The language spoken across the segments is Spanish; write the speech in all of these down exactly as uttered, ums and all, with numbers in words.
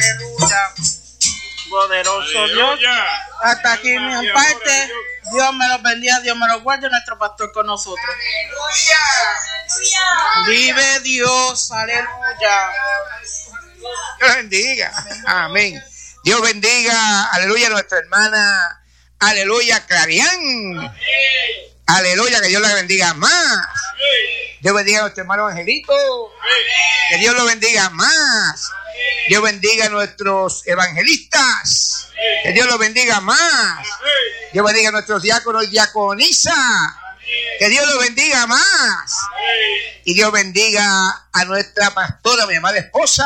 aleluya. Poderoso Dios. Hasta aquí mi parte. Dios me los bendiga, Dios me los guarde, nuestro pastor con nosotros. Aleluya. Vive Dios, aleluya. Dios bendiga. Amén. Dios bendiga, aleluya, a nuestra hermana, aleluya, Clarián. Aleluya, que Dios la bendiga más. Dios bendiga a nuestro hermano Angelito. Que Dios lo bendiga más. Dios bendiga a nuestros evangelistas. Que Dios los bendiga más. Dios bendiga a nuestros diáconos y diaconisa. Que Dios los bendiga más. Y Dios bendiga a nuestra pastora, mi amada esposa.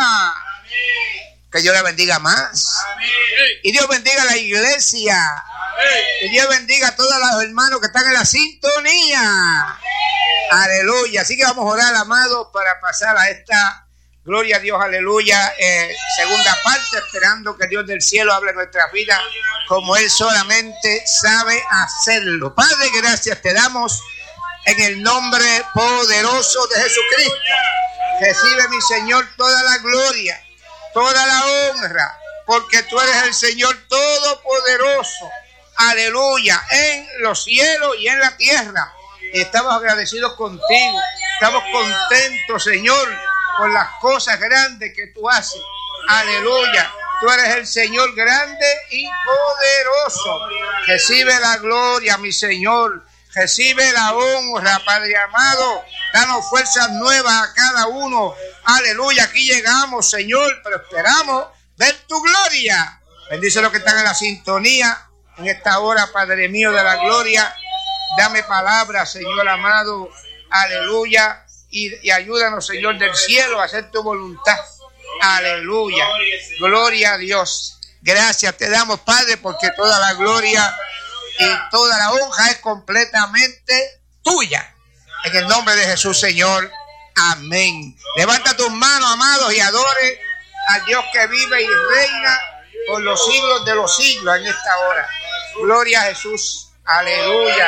Que Dios la bendiga más. Y Dios bendiga a la iglesia. Que Dios bendiga a todos los hermanos que están en la sintonía. Aleluya. Así que vamos a orar, amados, para pasar a esta gloria a Dios, aleluya, eh, segunda parte, esperando que Dios del cielo hable en nuestras vidas como Él solamente sabe hacerlo. Padre, gracias te damos en el nombre poderoso de Jesucristo. Recibe, mi Señor, toda la gloria, toda la honra, porque tú eres el Señor todopoderoso. Aleluya, en los cielos y en la tierra. Y estamos agradecidos contigo. Estamos contentos, Señor, por las cosas grandes que tú haces. Aleluya. Tú eres el Señor grande y poderoso. Recibe la gloria, mi Señor. Recibe la honra, Padre amado. Danos fuerzas nuevas a cada uno. Aleluya. Aquí llegamos, Señor, pero esperamos ver tu gloria. Bendice a los que están en la sintonía en esta hora, Padre mío de la gloria. Dame palabras, Señor amado. Aleluya. Y, y ayúdanos, Señor del cielo, a hacer tu voluntad. Aleluya. Gloria a Dios. Gracias te damos, Padre, porque toda la gloria y toda la honra es completamente tuya. En el nombre de Jesús, Señor. Amén. Levanta tus manos, amados, y adore al Dios que vive y reina por los siglos de los siglos en esta hora. Gloria a Jesús. Aleluya.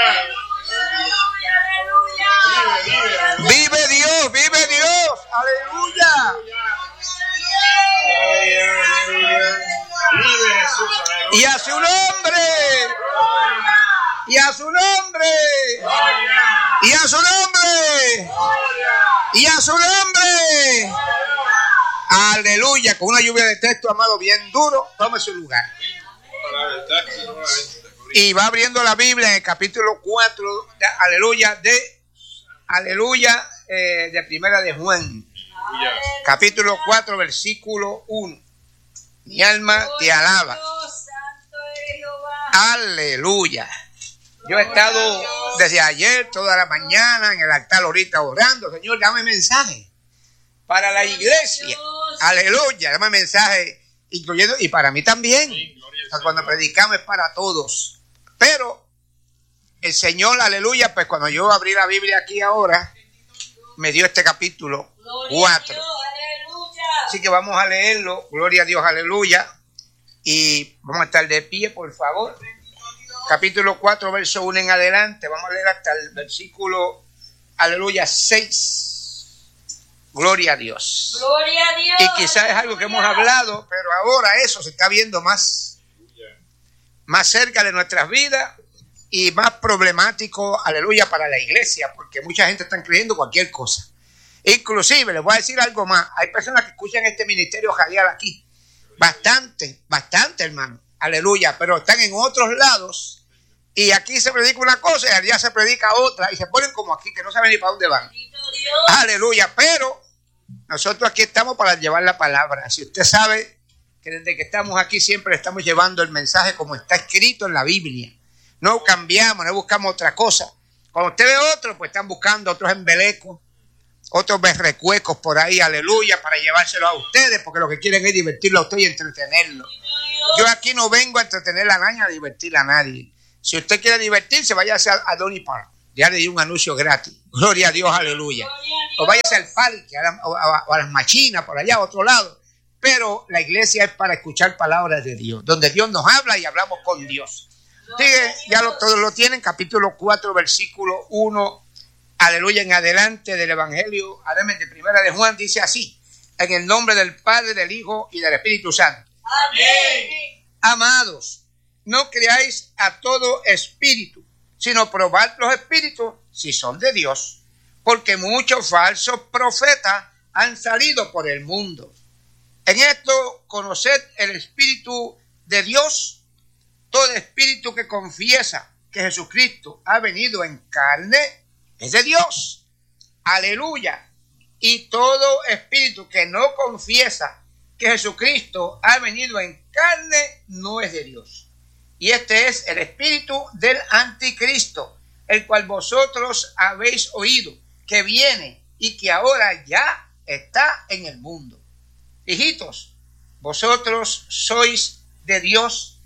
Vive Dios, vive Dios. Aleluya. Y a su nombre. Y a su nombre. Y a su nombre. Y a su nombre. Aleluya. Con una lluvia de texto, amado, bien duro. Tome su lugar. Y va abriendo la Biblia en el capítulo cuatro, de, aleluya, de, aleluya, eh, de primera de Juan. Aleluya. Capítulo cuatro, versículo uno. Mi alma te alaba. Aleluya. Yo he estado desde ayer, toda la mañana, en el altar ahorita orando. Señor, dame mensaje para la iglesia. Aleluya, dame mensaje, incluyendo, y para mí también. O sea, cuando predicamos es para todos. Pero el Señor, aleluya, pues cuando yo abrí la Biblia aquí ahora, me dio este capítulo cuatro. Así que vamos a leerlo. Gloria a Dios, aleluya. Y vamos a estar de pie, por favor. Capítulo cuatro, verso uno en adelante. Vamos a leer hasta el versículo, aleluya, seis. Gloria a Dios. Gloria a Dios. Y quizás es algo que hemos hablado, pero ahora eso se está viendo más. más cerca de nuestras vidas y más problemático, aleluya, para la iglesia, porque mucha gente está creyendo cualquier cosa. Inclusive, les voy a decir algo más, hay personas que escuchan este ministerio radial aquí, bastante, bastante, hermano, aleluya, pero están en otros lados y aquí se predica una cosa y allá se predica otra y se ponen como aquí, que no saben ni para dónde van. Aleluya, pero nosotros aquí estamos para llevar la palabra. Si usted sabe que desde que estamos aquí siempre estamos llevando el mensaje como está escrito en la Biblia. No cambiamos, no buscamos otra cosa. Cuando usted ve otro, pues están buscando otros embelecos, otros berrecuecos por ahí, aleluya, para llevárselo a ustedes, porque lo que quieren es divertirlo a usted y entretenerlo. Yo aquí no vengo a entretener a nadie, a divertir a nadie. Si usted quiere divertirse, váyase a, a Donny Park. Ya le di un anuncio gratis. Gloria a Dios, aleluya. O váyase al parque, a, la, a, a las machinas, por allá, a otro lado. Pero la iglesia es para escuchar palabras de Dios, donde Dios nos habla y hablamos con Dios. Sigue, ya lo, todos lo tienen, capítulo cuatro, versículo uno, aleluya, en adelante del Evangelio, además de primera de Juan, dice así: En el nombre del Padre, del Hijo y del Espíritu Santo. Amén. Amados, no creáis a todo espíritu, sino probad los espíritus si son de Dios, porque muchos falsos profetas han salido por el mundo. En esto conoced el Espíritu de Dios. Todo espíritu que confiesa que Jesucristo ha venido en carne es de Dios. Aleluya. Y todo espíritu que no confiesa que Jesucristo ha venido en carne no es de Dios. Y este es el espíritu del anticristo, el cual vosotros habéis oído, que viene y que ahora ya está en el mundo. Hijitos, vosotros sois de Dios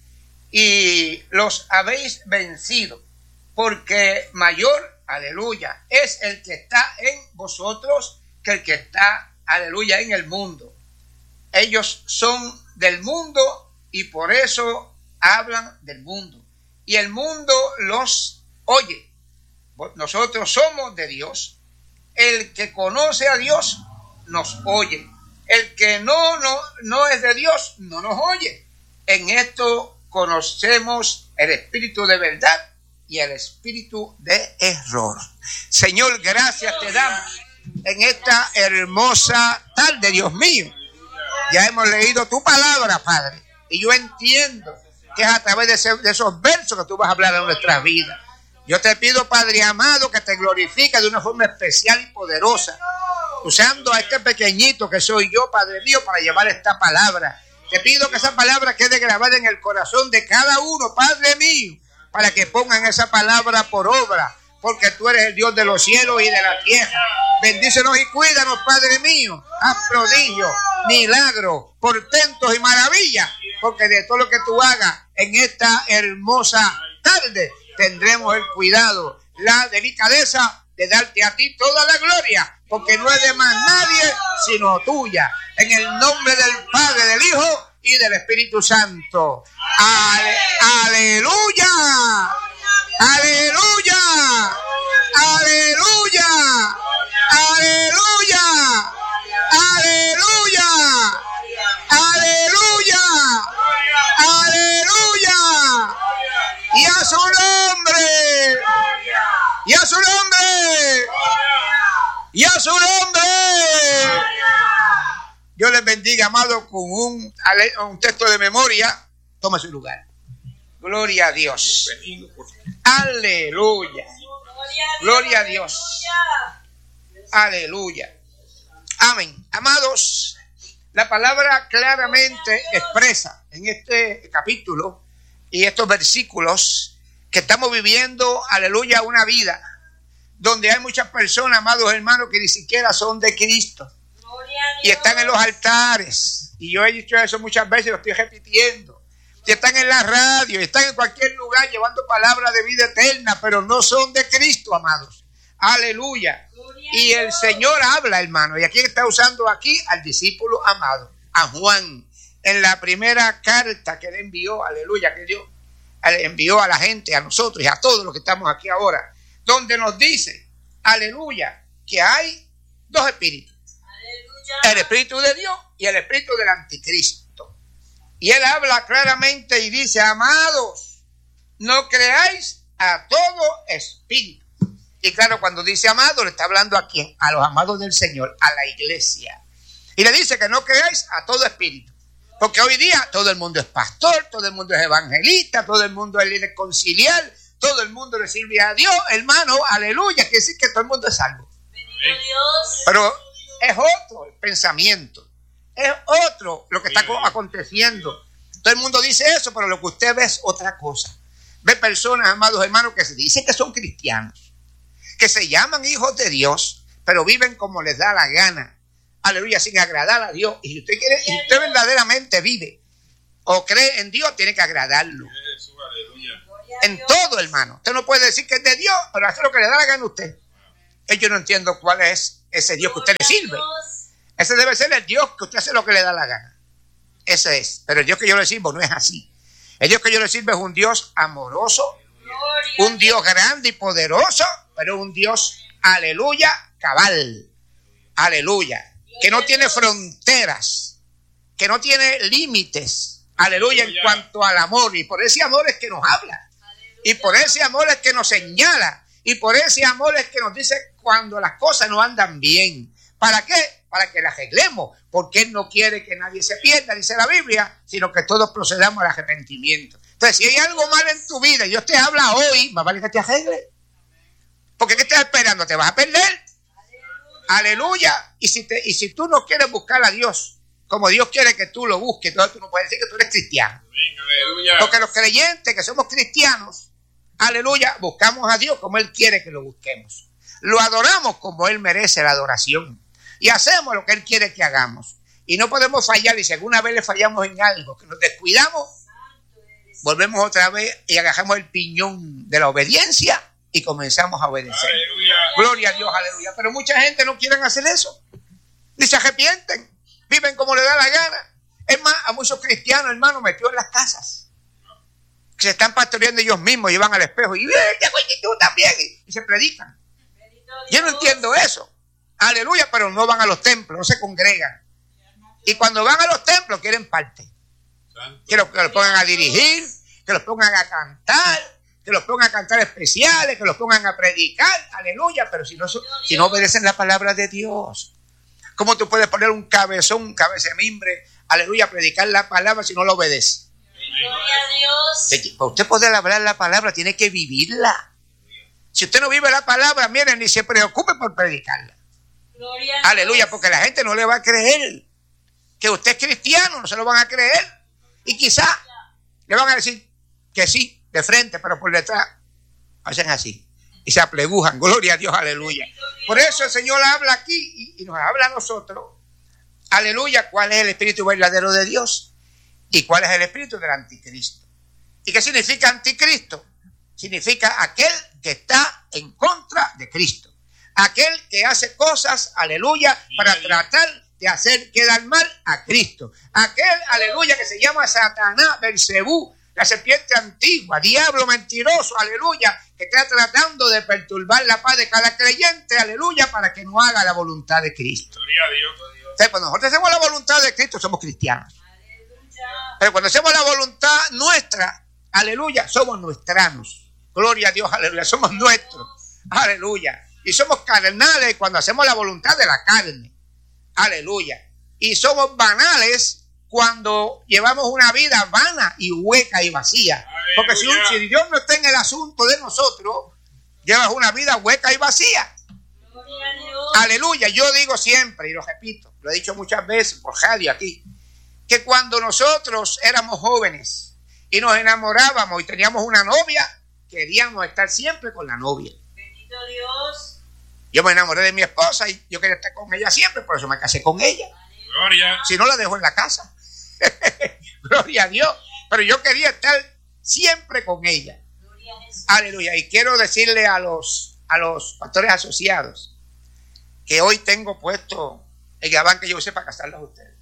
y los habéis vencido, porque mayor, aleluya, es el que está en vosotros que el que está, aleluya, en el mundo. Ellos son del mundo y por eso hablan del mundo. Y el mundo los oye. Nosotros somos de Dios. El que conoce a Dios nos oye. El que no, no, no es de Dios no nos oye. En esto conocemos el espíritu de verdad y el espíritu de error. Señor, gracias te damos en esta hermosa tarde, Dios mío. Ya hemos leído tu palabra, Padre, y yo entiendo que es a través de, ese, de esos versos que tú vas a hablar en nuestras vidas. Yo te pido, Padre amado, que te glorifique de una forma especial y poderosa, usando a este pequeñito que soy yo, Padre mío, para llevar esta palabra. Te pido que esa palabra quede grabada en el corazón de cada uno, Padre mío, para que pongan esa palabra por obra, porque tú eres el Dios de los cielos y de la tierra. Bendícenos y cuídanos, Padre mío. Haz prodigios, milagros, portentos y maravillas, porque de todo lo que tú hagas en esta hermosa tarde tendremos el cuidado, la delicadeza de darte a ti toda la gloria, porque no es de más nadie sino tuya. En el nombre del Padre, del Hijo y del Espíritu Santo. Ale, aleluya. Aleluya. Aleluya. Aleluya. Aleluya. Aleluya. Aleluya. Y a su nombre. Y a su nombre. Y a su nombre. Dios les bendiga, amado, con un, un texto de memoria. Toma su lugar. Gloria a Dios. Aleluya. Gloria a Dios. Aleluya. Amén. Amados, la palabra claramente expresa en este capítulo y estos versículos que estamos viviendo, aleluya, una vida donde hay muchas personas, amados hermanos, que ni siquiera son de Cristo y están en los altares. Y yo he dicho eso muchas veces, lo estoy repitiendo. Y están en la radio, y están en cualquier lugar llevando palabras de vida eterna, pero no son de Cristo, amados. Aleluya. Y el Señor habla, hermano. ¿Y a quién está usando aquí? Al discípulo amado, a Juan. En la primera carta que le envió, aleluya, que Dios le envió a la gente, a nosotros y a todos los que estamos aquí ahora, donde nos dice, aleluya, que hay dos espíritus. Aleluya. El espíritu de Dios y el espíritu del anticristo. Y él habla claramente y dice, amados, no creáis a todo espíritu. Y claro, cuando dice amado, le está hablando a quién? A los amados del Señor, a la iglesia. Y le dice que no creáis a todo espíritu. Porque hoy día todo el mundo es pastor, todo el mundo es evangelista, todo el mundo es líder conciliar, todo el mundo le sirve a Dios, hermano, aleluya, quiere decir que todo el mundo es salvo. Bendito Dios. Pero es otro el pensamiento. Es otro lo que está aconteciendo. Todo el mundo dice eso, pero lo que usted ve es otra cosa. Ve personas, amados hermanos, que se dicen que son cristianos, que se llaman hijos de Dios, pero viven como les da la gana. Aleluya, sin agradar a Dios. Y si usted quiere, si usted verdaderamente vive o cree en Dios, tiene que agradarlo. En todo, hermano. Usted no puede decir que es de Dios, pero hace lo que le da la gana a usted. Yo no entiendo cuál es ese Dios que usted le sirve. Ese debe ser el Dios que usted hace lo que le da la gana. Ese es. Pero el Dios que yo le sirvo no es así. El Dios que yo le sirvo es un Dios amoroso, un Dios grande y poderoso, pero un Dios, aleluya, cabal. Aleluya. que no tiene fronteras, que no tiene límites, aleluya, en cuanto al amor. Y por ese amor es que nos habla, y por ese amor es que nos señala, y por ese amor es que nos dice cuando las cosas no andan bien. ¿Para qué? Para que las arreglemos, porque Él no quiere que nadie se pierda, dice la Biblia, sino que todos procedamos al arrepentimiento. Entonces, si hay algo mal en tu vida y Dios te habla hoy, más vale que te arregle. Porque ¿qué estás esperando? ¿Te vas a perder? Aleluya. Y si, te, y si tú no quieres buscar a Dios como Dios quiere que tú lo busques, entonces tú no puedes decir que tú eres cristiano. Aleluya. Porque los creyentes que somos cristianos, aleluya, buscamos a Dios como Él quiere que lo busquemos. Lo adoramos como Él merece la adoración. Y hacemos lo que Él quiere que hagamos. Y no podemos fallar. Y si alguna vez le fallamos en algo, que nos descuidamos, volvemos otra vez y agarramos el piñón de la obediencia y comenzamos a obedecer. Aleluya. Gloria a Dios, aleluya. Pero mucha gente no quiere hacer eso. Ni se arrepienten. Viven como le da la gana. Es más, a muchos cristianos, hermanos, metidos en las casas, que se están pastoreando ellos mismos y van al espejo y tú también y, y se predican. Yo no entiendo eso. Aleluya, pero no van a los templos, no se congregan. Y cuando van a los templos quieren parte. Que los, que los pongan a dirigir, que los pongan a cantar, que los pongan a cantar especiales, que los pongan a predicar. Aleluya, pero si no, si no obedecen la palabra de Dios. ¿Cómo tú puedes poner un cabezón, un cabecemimbre, aleluya, a predicar la palabra si no la obedece? Gloria a Dios. Para usted poder hablar la palabra tiene que vivirla. Si usted no vive la palabra, miren, ni se preocupe por predicarla. Aleluya, porque la gente no le va a creer que usted es cristiano, no se lo van a creer. Y quizá le van a decir que sí, de frente, pero por detrás hacen así y se aplegujan. Gloria a Dios, aleluya. Por eso el Señor habla aquí y, y nos habla a nosotros, aleluya, cuál es el espíritu verdadero de Dios y cuál es el espíritu del anticristo. ¿Y qué significa anticristo? Significa aquel que está en contra de Cristo. Aquel que hace cosas, aleluya, para tratar de hacer quedar mal a Cristo. Aquel, aleluya, que se llama Satanás, Belcebú, la serpiente antigua, diablo mentiroso, aleluya, que está tratando de perturbar la paz de cada creyente, aleluya, para que no haga la voluntad de Cristo. Gloria a Dios. Entonces, cuando nosotros hacemos la voluntad de Cristo, somos cristianos. Aleluya. Pero cuando hacemos la voluntad nuestra, aleluya, somos nuestranos. Gloria a Dios, aleluya, somos nuestros. Aleluya. Y somos carnales cuando hacemos la voluntad de la carne. Aleluya. Y somos banales cuando llevamos una vida vana y hueca y vacía. Aleluya. Porque si, un, si Dios no está en el asunto de nosotros, llevas una vida hueca y vacía. Aleluya. Yo digo siempre, y lo repito, lo he dicho muchas veces por radio aquí, que cuando nosotros éramos jóvenes y nos enamorábamos y teníamos una novia, queríamos estar siempre con la novia. Bendito Dios. Yo me enamoré de mi esposa y yo quería estar con ella siempre, por eso me casé con ella. Gloria. Si no, la dejo en la casa. Gloria a Dios. Pero yo quería estar siempre con ella. Gloria a Jesús. Aleluya. Y quiero decirle a los, a los pastores asociados que hoy tengo puesto el gabán que yo usé para casarlos a ustedes.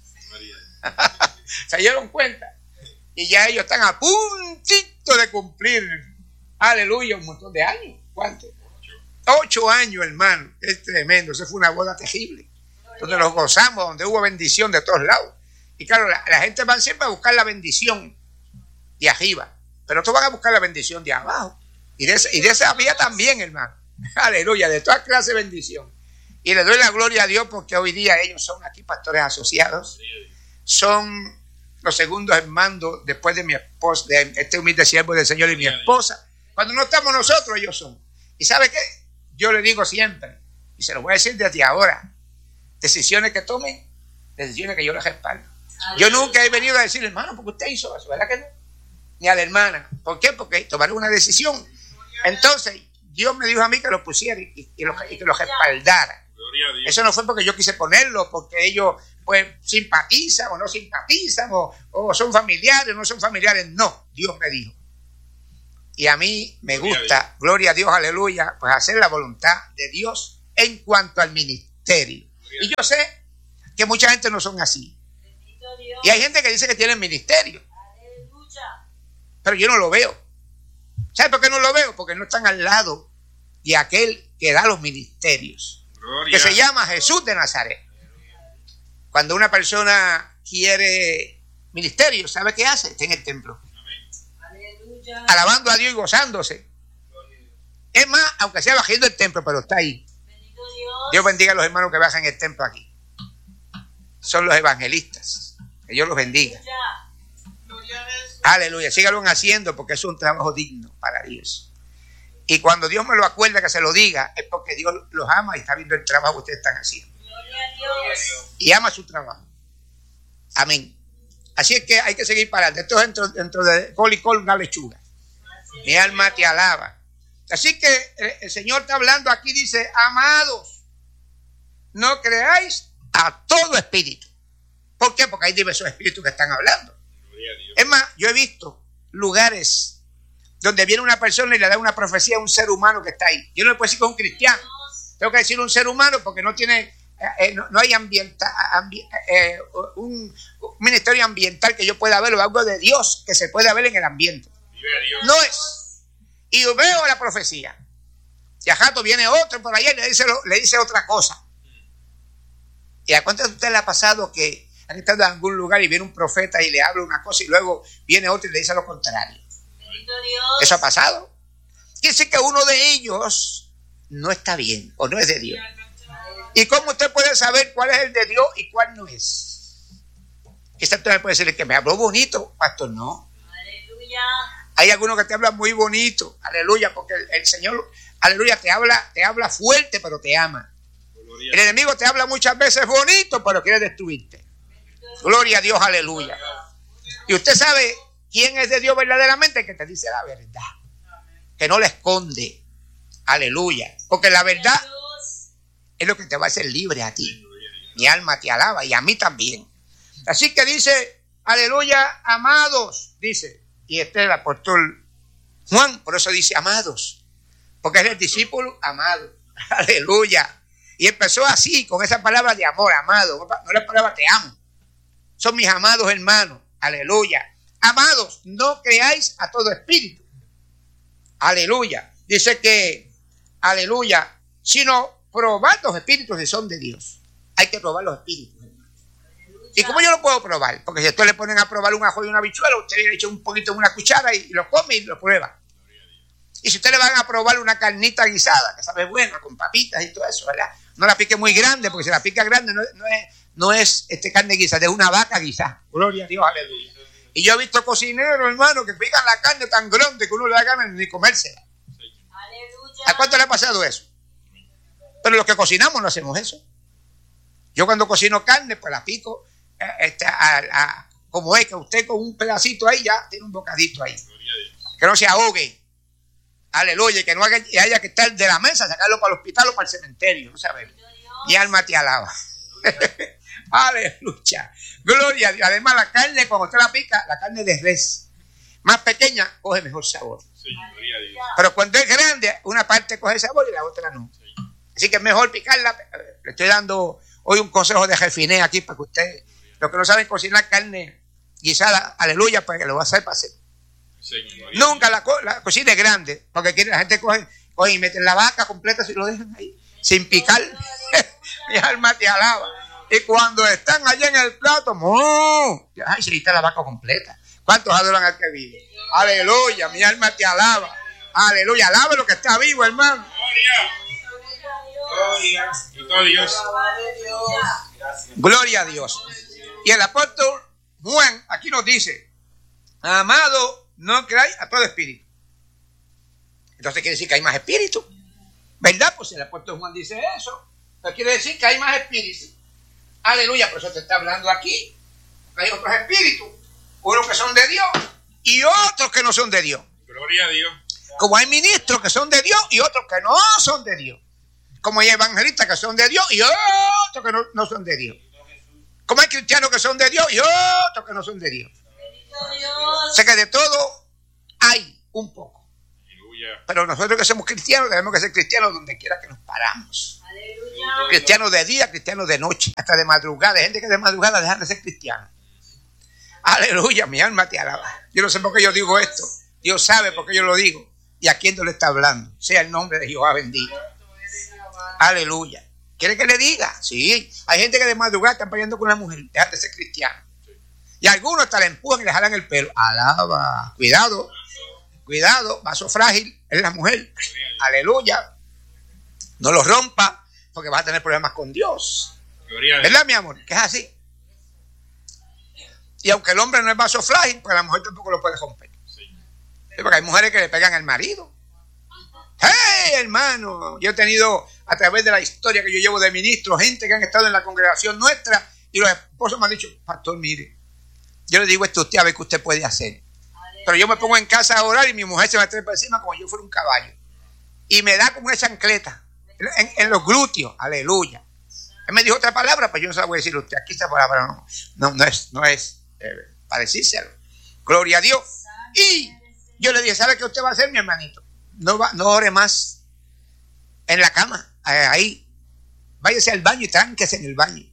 Se dieron cuenta. Y ya ellos están a puntito de cumplir, aleluya, un montón de años. ¿Cuánto? Ocho años, hermano. Es tremendo. Eso fue una boda terrible. Donde nos gozamos, donde hubo bendición de todos lados. Y claro, la, la gente va siempre a buscar la bendición de arriba. Pero otros van a buscar la bendición de abajo. Y de, ese, y de esa vía también, hermano. Aleluya, de toda clase de bendición. Y le doy la gloria a Dios porque hoy día ellos son aquí pastores asociados. Son los segundos en mando después de mi esposa, de este humilde siervo del Señor y mi esposa. Cuando no estamos nosotros, ellos son. ¿Y sabe qué? Yo le digo siempre, y se lo voy a decir desde ahora, decisiones que tomen, decisiones que yo les respaldo. Yo nunca he venido a decir, hermano, ¿por qué usted hizo eso? ¿Verdad que no? Ni a la hermana. ¿Por qué? Porque tomaron una decisión. Entonces, Dios me dijo a mí que lo pusiera y, y, lo, y que lo respaldara. Eso no fue porque yo quise ponerlo, porque ellos pues simpatizan o no simpatizan, o, o son familiares o no son familiares. No, Dios me dijo. Y a mí me gusta, gloria a Dios, aleluya, pues hacer la voluntad de Dios en cuanto al ministerio. Y yo sé que mucha gente no son así. Y hay gente que dice que tienen ministerio. Pero yo no lo veo. ¿Sabe por qué no lo veo? Porque no están al lado de aquel que da los ministerios. Que se llama Jesús de Nazaret. Cuando una persona quiere ministerio, ¿sabe qué hace? Está en el templo. Aleluya. Alabando a Dios y gozándose. Es más, aunque sea bajando el templo, pero está ahí. Bendito Dios. Dios bendiga a los hermanos que bajan el templo aquí. Son los evangelistas. Que Dios los bendiga. Aleluya. Aleluya. Síganlo haciendo porque es un trabajo digno para Dios. Y cuando Dios me lo acuerda que se lo diga, es porque Dios los ama y está viendo el trabajo que ustedes están haciendo. Y ama su trabajo. Amén. Así es que hay que seguir para adelante. Esto es dentro, dentro de col y col una lechuga. Mi alma te alaba. Así que el Señor está hablando aquí, dice, amados, no creáis a todo espíritu. ¿Por qué? Porque hay diversos espíritus que están hablando. Es más, yo he visto lugares donde viene una persona y le da una profecía a un ser humano que está ahí. Yo no le puedo decir que es un cristiano. Tengo que decir un ser humano porque no tiene, eh, no, no hay ambienta, ambi, eh, un, un ministerio ambiental que yo pueda ver o algo de Dios que se pueda ver en el ambiente. No es. Y yo veo la profecía. Y a jato viene otro por allá y le dice, le dice otra cosa. ¿Y a cuántos de ustedes le ha pasado que han estado en algún lugar y viene un profeta y le habla una cosa y luego viene otro y le dice lo contrario? Dios. ¿Eso ha pasado? Quiere decir que uno de ellos no está bien o no es de Dios. ¿Y cómo usted puede saber cuál es el de Dios y cuál no es? Quizás usted me puede decir que me habló bonito, pastor, no. Aleluya. Hay algunos que te hablan muy bonito, aleluya, porque el, el Señor, aleluya, te habla, te habla fuerte, pero te ama. Gloria. El enemigo te habla muchas veces bonito, pero quiere destruirte. Gloria a Dios, aleluya. Y usted sabe quién es de Dios verdaderamente, que te dice la verdad, que no la esconde, aleluya, porque la verdad es lo que te va a hacer libre a ti. Mi alma te alaba y a mí también. Así que dice, aleluya, amados, dice. Y este es el apóstol Juan, por eso dice amados, porque es el discípulo amado. Aleluya. Y empezó así, con esa palabra de amor, amado. No la palabra te amo. Son mis amados hermanos. Aleluya. Amados, no creáis a todo espíritu. Aleluya. Dice que, aleluya, sino probad los espíritus que son de Dios. Hay que probar los espíritus. ¿Y cómo yo lo puedo probar? Porque si a usted le ponen a probar un ajo y una habichuela, usted le echa un poquito en una cuchara y lo come y lo prueba. Y si usted le van a probar una carnita guisada, que sabe buena, con papitas y todo eso, ¿verdad? No la pique muy grande, porque si la pica grande no, no es, no es este carne guisada, es una vaca guisada. Gloria a Dios, aleluya. Y yo he visto cocineros, hermano, que pican la carne tan grande que uno le da ganas de comérsela. Aleluya. ¿A cuánto le ha pasado eso? Pero los que cocinamos no hacemos eso. Yo cuando cocino carne, pues la pico. Este, a, a, como es que usted con un pedacito ahí ya tiene un bocadito ahí, que no se ahogue, aleluya, que no haya, haya que estar de la mesa, sacarlo para el hospital o para el cementerio, no sabemos. Mi alma te alaba. Aleluya, gloria a Dios. Además la carne, cuando usted la pica, la carne de res más pequeña coge mejor sabor, sí, gloria a Dios. Pero cuando es grande, una parte coge sabor y la otra no, sí. Así que es mejor picarla. Le estoy dando hoy un consejo de refiné aquí para que usted, los que no saben cocinar carne guisada, aleluya, pues que lo va a hacer para hacer. Sí, nunca la, la cocina es grande, porque quiere, la gente coge, coge y mete la vaca completa y lo dejan ahí, sin picar. Mi alma te alaba. Y cuando están allá en el plato, ¡oh! Ay, se está la vaca completa. ¿Cuántos adoran al que vive? Aleluya, mi alma te alaba. Aleluya, alaba lo que está vivo, hermano. Gloria. Gloria. Gloria a Dios. Y el apóstol Juan aquí nos dice, amado, no creáis a todo espíritu. Entonces quiere decir que hay más espíritu, ¿verdad? Pues el apóstol Juan dice eso, pero quiere decir que hay más espíritu. Aleluya, por eso te está hablando aquí. Hay otros espíritus, unos que son de Dios y otros que no son de Dios. Gloria a Dios. Como hay ministros que son de Dios y otros que no son de Dios. Como hay evangelistas que son de Dios y otros que no, no son de Dios. Como hay cristianos que son de Dios y otros que no son de Dios. O sea que de todo hay un poco. Aleluya. Pero nosotros que somos cristianos tenemos que ser cristianos donde quiera que nos paramos. Aleluya. Cristianos de día, cristianos de noche, hasta de madrugada. Hay gente que de madrugada dejan de ser cristianos. Aleluya, mi alma te alaba. Yo no sé por qué yo digo esto. Dios sabe por qué yo lo digo. Y a quién Dios le está hablando. Sea el nombre de Jehová bendito. Aleluya. ¿Quiere que le diga? Sí. Hay gente que de madrugada están peleando con una mujer. Déjate de ser cristiano. Y algunos hasta le empujan y le jalan el pelo. Alaba. Cuidado. Cuidado. Vaso frágil es la mujer. Aleluya. No lo rompa porque vas a tener problemas con Dios. ¿Verdad, mi amor? Que es así. Y aunque el hombre no es vaso frágil, pues la mujer tampoco lo puede romper. Sí, porque hay mujeres que le pegan al marido. ¡Hey, hermano! Yo he tenido, a través de la historia que yo llevo de ministros, gente que han estado en la congregación nuestra, y los esposos me han dicho, pastor, mire, yo le digo esto a usted, a ver qué usted puede hacer. Pero yo me pongo en casa a orar y mi mujer se me trepa encima como si yo fuera un caballo. Y me da como una chancleta en, en los glúteos. Aleluya. Él me dijo otra palabra, pues yo no se la voy a decir a usted. Aquí esta palabra no, no, no es, no es eh, para decírselo. Gloria a Dios. Y yo le dije, ¿sabe qué usted va a hacer, mi hermanito? No, va, no ore más en la cama, ahí. Váyase al baño y tránquese en el baño.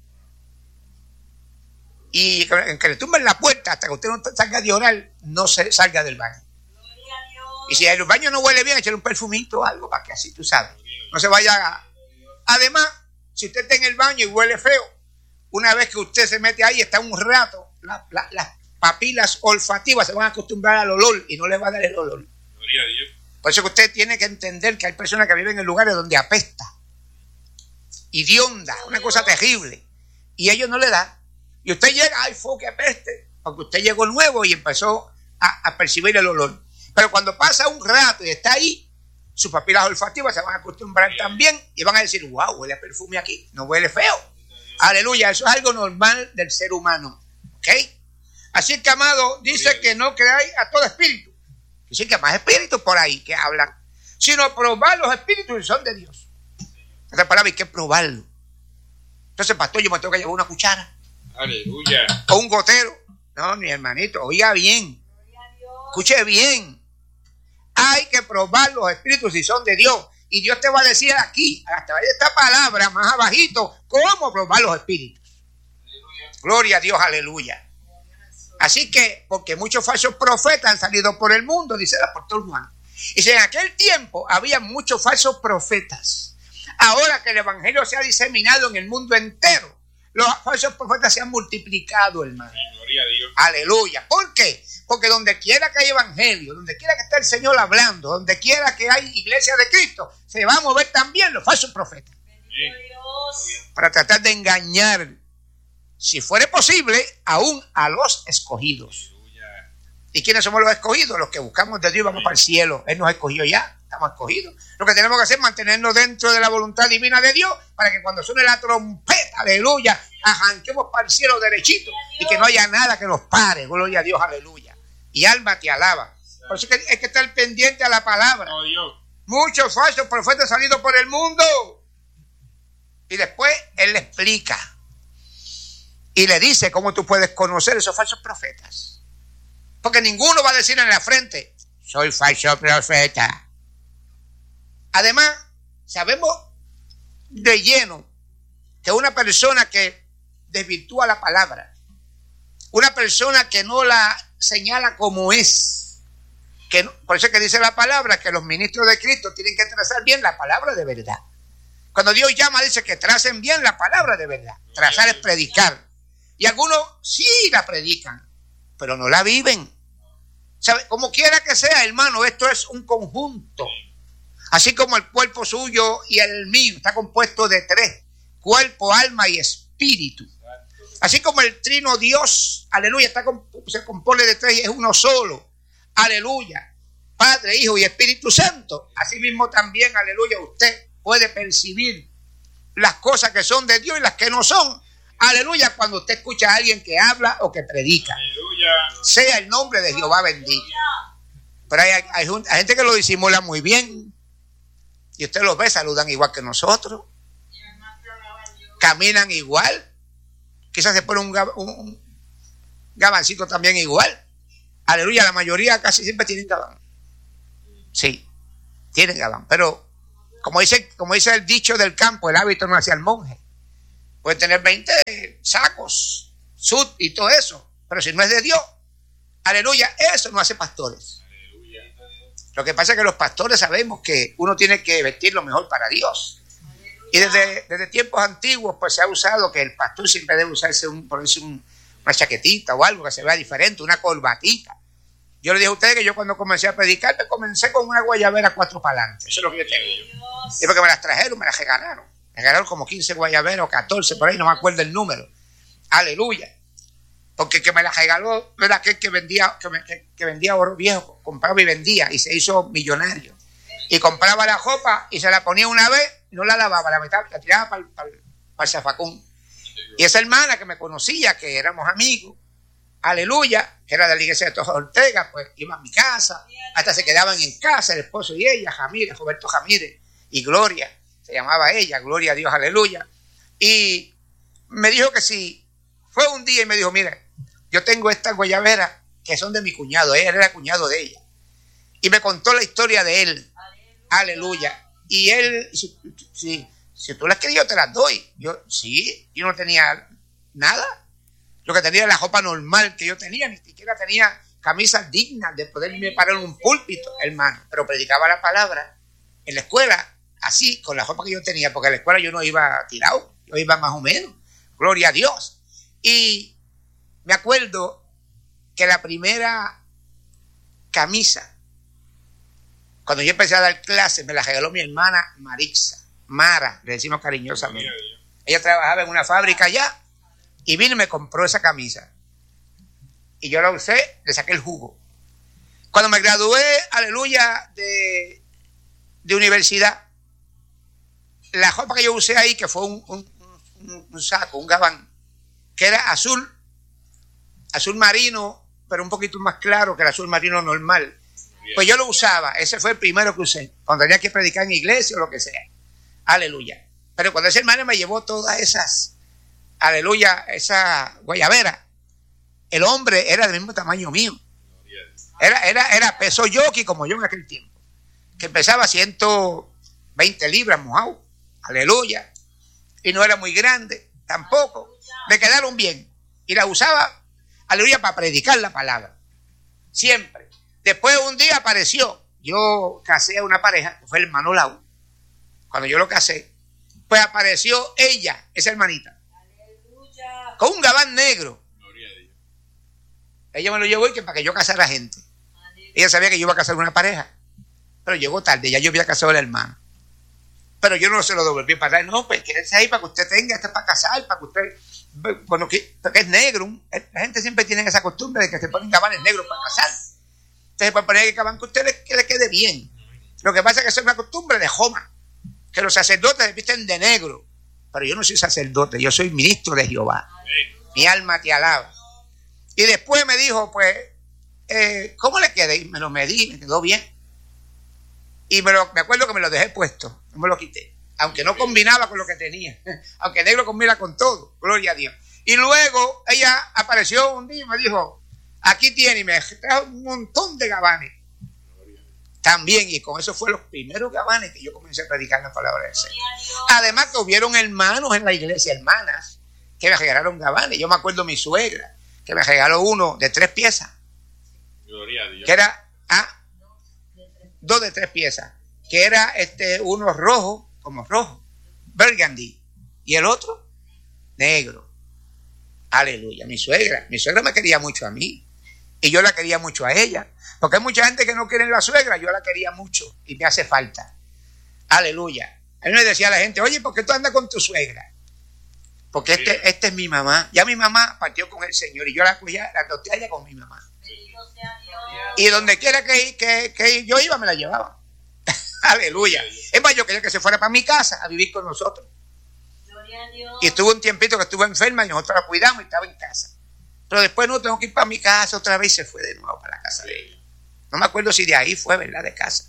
Y que le tumben la puerta hasta que usted no salga de orar, no se salga del baño. Y si el baño no huele bien, échale un perfumito o algo para que así, tú sabes, no se vaya a... Además, si usted está en el baño y huele feo, una vez que usted se mete ahí, está un rato, la, la, las papilas olfativas se van a acostumbrar al olor y no le va a dar el olor. Gloria a Dios. Por eso que usted tiene que entender que hay personas que viven en lugares donde apesta, hedionda, una cosa terrible, y a ellos no le da. Y usted llega, ay, fue que apeste, porque usted llegó nuevo y empezó a, a percibir el olor. Pero cuando pasa un rato y está ahí, sus papilas olfativas se van a acostumbrar también y van a decir, wow, huele a perfume aquí, no huele feo. Aleluya, eso es algo normal del ser humano. ¿Ok? Así que, amado, dice que no creáis a todo espíritu. Dice que más espíritus por ahí que hablan, sino probar los espíritus y son de Dios. Esa palabra hay que probarlo. Entonces, pastor, yo me tengo que llevar una cuchara. Aleluya. O un gotero. No, mi hermanito, oiga bien. Escuche bien. Hay que probar los espíritus si son de Dios. Y Dios te va a decir aquí, a través de esta palabra, más abajito, cómo probar los espíritus. Aleluya. Gloria a Dios, aleluya. Así que, porque muchos falsos profetas han salido por el mundo, dice el apóstol Juan. Y si en aquel tiempo había muchos falsos profetas, ahora que el evangelio se ha diseminado en el mundo entero, los falsos profetas se han multiplicado, hermano. Gloria a Dios. Aleluya. ¿Por qué? Porque donde quiera que hay evangelio, donde quiera que esté el Señor hablando, donde quiera que hay iglesia de Cristo, se van a mover también los falsos profetas. Amén. Para tratar de engañar, si fuere posible, aún a los escogidos. Aleluya. ¿Y quiénes somos los escogidos? Los que buscamos de Dios y vamos para el cielo. Él nos escogió ya, estamos escogidos. Lo que tenemos que hacer es mantenernos dentro de la voluntad divina de Dios, para que cuando suene la trompeta, aleluya, arranquemos para el cielo derechito y que no haya nada que nos pare. Gloria a Dios, aleluya. Y alma te alaba. Por eso es que hay que estar pendiente a la palabra. Oh, Dios. Muchos falsos profetas han salido por el mundo. Y después él le explica y le dice cómo tú puedes conocer esos falsos profetas. Porque ninguno va a decir en la frente, soy falso profeta. Además, sabemos de lleno que una persona que desvirtúa la palabra, una persona que no la señala como es, que no, por eso es que dice la palabra que los ministros de Cristo tienen que trazar bien la palabra de verdad. Cuando Dios llama, dice que tracen bien la palabra de verdad. Trazar es predicar. Y algunos sí la predican, pero no la viven. ¿Sabe? Como quiera que sea, hermano, esto es un conjunto. Así como el cuerpo suyo y el mío está compuesto de tres: cuerpo, alma y espíritu. Así como el trino Dios, aleluya, está, se compone de tres y es uno solo. Aleluya. Padre, Hijo y Espíritu Santo. Así mismo también, aleluya, usted puede percibir las cosas que son de Dios y las que no son. Aleluya, cuando usted escucha a alguien que habla o que predica. Aleluya. Sea el nombre de Jehová bendito. Pero hay, hay, hay gente que lo disimula muy bien. Y usted los ve, saludan igual que nosotros. Caminan igual. Quizás se pone un, gab, un, un gabancito también igual. Aleluya, la mayoría casi siempre tienen gabán. Sí, tienen gabán. Pero como dice, como dice el dicho del campo, el hábito no hace al monje. Puede tener veinte sacos, sud y todo eso. Pero si no es de Dios, aleluya, eso no hace pastores. Aleluya. Lo que pasa es que los pastores sabemos que uno tiene que vestir lo mejor para Dios. Y desde, desde tiempos antiguos pues se ha usado que el pastor siempre debe usarse un, ponerse un, una chaquetita o algo que se vea diferente, una corbatita. Yo le dije a ustedes que yo cuando comencé a predicar me comencé con una guayabera cuatro para adelante. Eso es lo que yo tenía. Y porque me las trajeron, me las regalaron. Me regalaron como quince guayaberas o catorce, por ahí no me acuerdo el número. Aleluya. Porque el que me las regaló era aquel que vendía, que, me, que, que vendía oro viejo, compraba y vendía y se hizo millonario. Y compraba la ropa y se la ponía una vez, no la lavaba, la, metaba, la tiraba para el, para, el, para el zafacón. Y esa hermana que me conocía, que éramos amigos, aleluya, que era de la iglesia de Torres Ortega, pues iba a mi casa, hasta se quedaban en casa, el esposo y ella, Jamírez, Roberto Jamírez, y Gloria, se llamaba ella, Gloria a Dios, aleluya. Y me dijo que sí, fue un día y me dijo, mira, yo tengo estas guayaberas que son de mi cuñado, él era cuñado de ella. Y me contó la historia de él, aleluya. Y él, si, si, si tú las querías, yo te las doy. Yo, sí, yo no tenía nada. Lo que tenía era la ropa normal que yo tenía, ni siquiera tenía camisas dignas de poderme parar en un púlpito, hermano. Pero predicaba la palabra en la escuela, así, con la ropa que yo tenía, porque en la escuela yo no iba tirado, yo iba más o menos. Gloria a Dios. Y me acuerdo que la primera camisa, cuando yo empecé a dar clases, me la regaló mi hermana Marixa, Mara, le decimos cariñosamente. Ella trabajaba en una fábrica allá. Y vino y me compró esa camisa. Y yo la usé, le saqué el jugo. Cuando me gradué, aleluya, de, de universidad, la ropa que yo usé ahí, que fue un, un, un, un saco, un gabán, que era azul, azul marino, pero un poquito más claro que el azul marino normal. Pues yo lo usaba, ese fue el primero que usé, cuando tenía que predicar en iglesia o lo que sea. Aleluya. Pero cuando ese hermano me llevó todas esas... aleluya, esa guayabera, el hombre era del mismo tamaño mío, era, era, era peso yoki como yo en aquel tiempo, que pesaba ciento veinte libras mojado, aleluya, y no era muy grande tampoco, me quedaron bien y la usaba, aleluya, para predicar la palabra, siempre. Después un día apareció, yo casé a una pareja, fue el hermano Lau, cuando yo lo casé, pues apareció ella, esa hermanita, con un gabán negro. Ella me lo llevó y que para que yo casara a gente. Ella sabía que yo iba a casar una pareja, pero llegó tarde, ya yo había casado a la hermana. Pero yo no se lo devolví para atrás. No, pues quédese ahí para que usted tenga, este para casar, para que usted, bueno, que, que es negro. La gente siempre tiene esa costumbre de que se ponen gabanes negros para casar. Entonces, para poner el gabán que a usted le, que le quede bien. Lo que pasa es que eso es una costumbre de Joma, que los sacerdotes se visten de negro. Pero yo no soy sacerdote, yo soy ministro de Jehová. Mi alma te alaba. Y después me dijo, pues, eh, ¿cómo le queda? Y me lo medí, me quedó bien. Y me, lo, me acuerdo que me lo dejé puesto, no me lo quité. Aunque no combinaba con lo que tenía. Aunque el negro combina con todo, gloria a Dios. Y luego ella apareció un día y me dijo, aquí tiene, y me trajo un montón de gabanes. También, y con eso fue los primeros gabanes que yo comencé a predicar la palabra del Señor. Además que hubieron hermanos en la iglesia, hermanas, que me regalaron gabanes. Yo me acuerdo mi suegra, que me regaló uno de tres piezas. Gloria a Dios. Que era, ah, dos de tres piezas. Que era este uno rojo, como rojo, burgundy, y el otro, negro. Aleluya, mi suegra. Mi suegra me quería mucho a mí. Y yo la quería mucho a ella. Porque hay mucha gente que no quiere la suegra. Yo la quería mucho y me hace falta. Aleluya. A mí me decía la gente, oye, ¿por qué tú andas con tu suegra? Porque este, este es mi mamá. Ya mi mamá partió con el Señor y yo la cogía, la adopté allá con mi mamá. Y donde quiera que, que, que yo iba, me la llevaba. Aleluya. Es más, yo quería que se fuera para mi casa a vivir con nosotros. Y estuvo un tiempito que estuvo enferma y nosotros la cuidamos y estaba en casa. Pero después no tengo que ir para mi casa otra vez y se fue de nuevo para la casa de ella. No me acuerdo si de ahí fue, ¿verdad? De casa.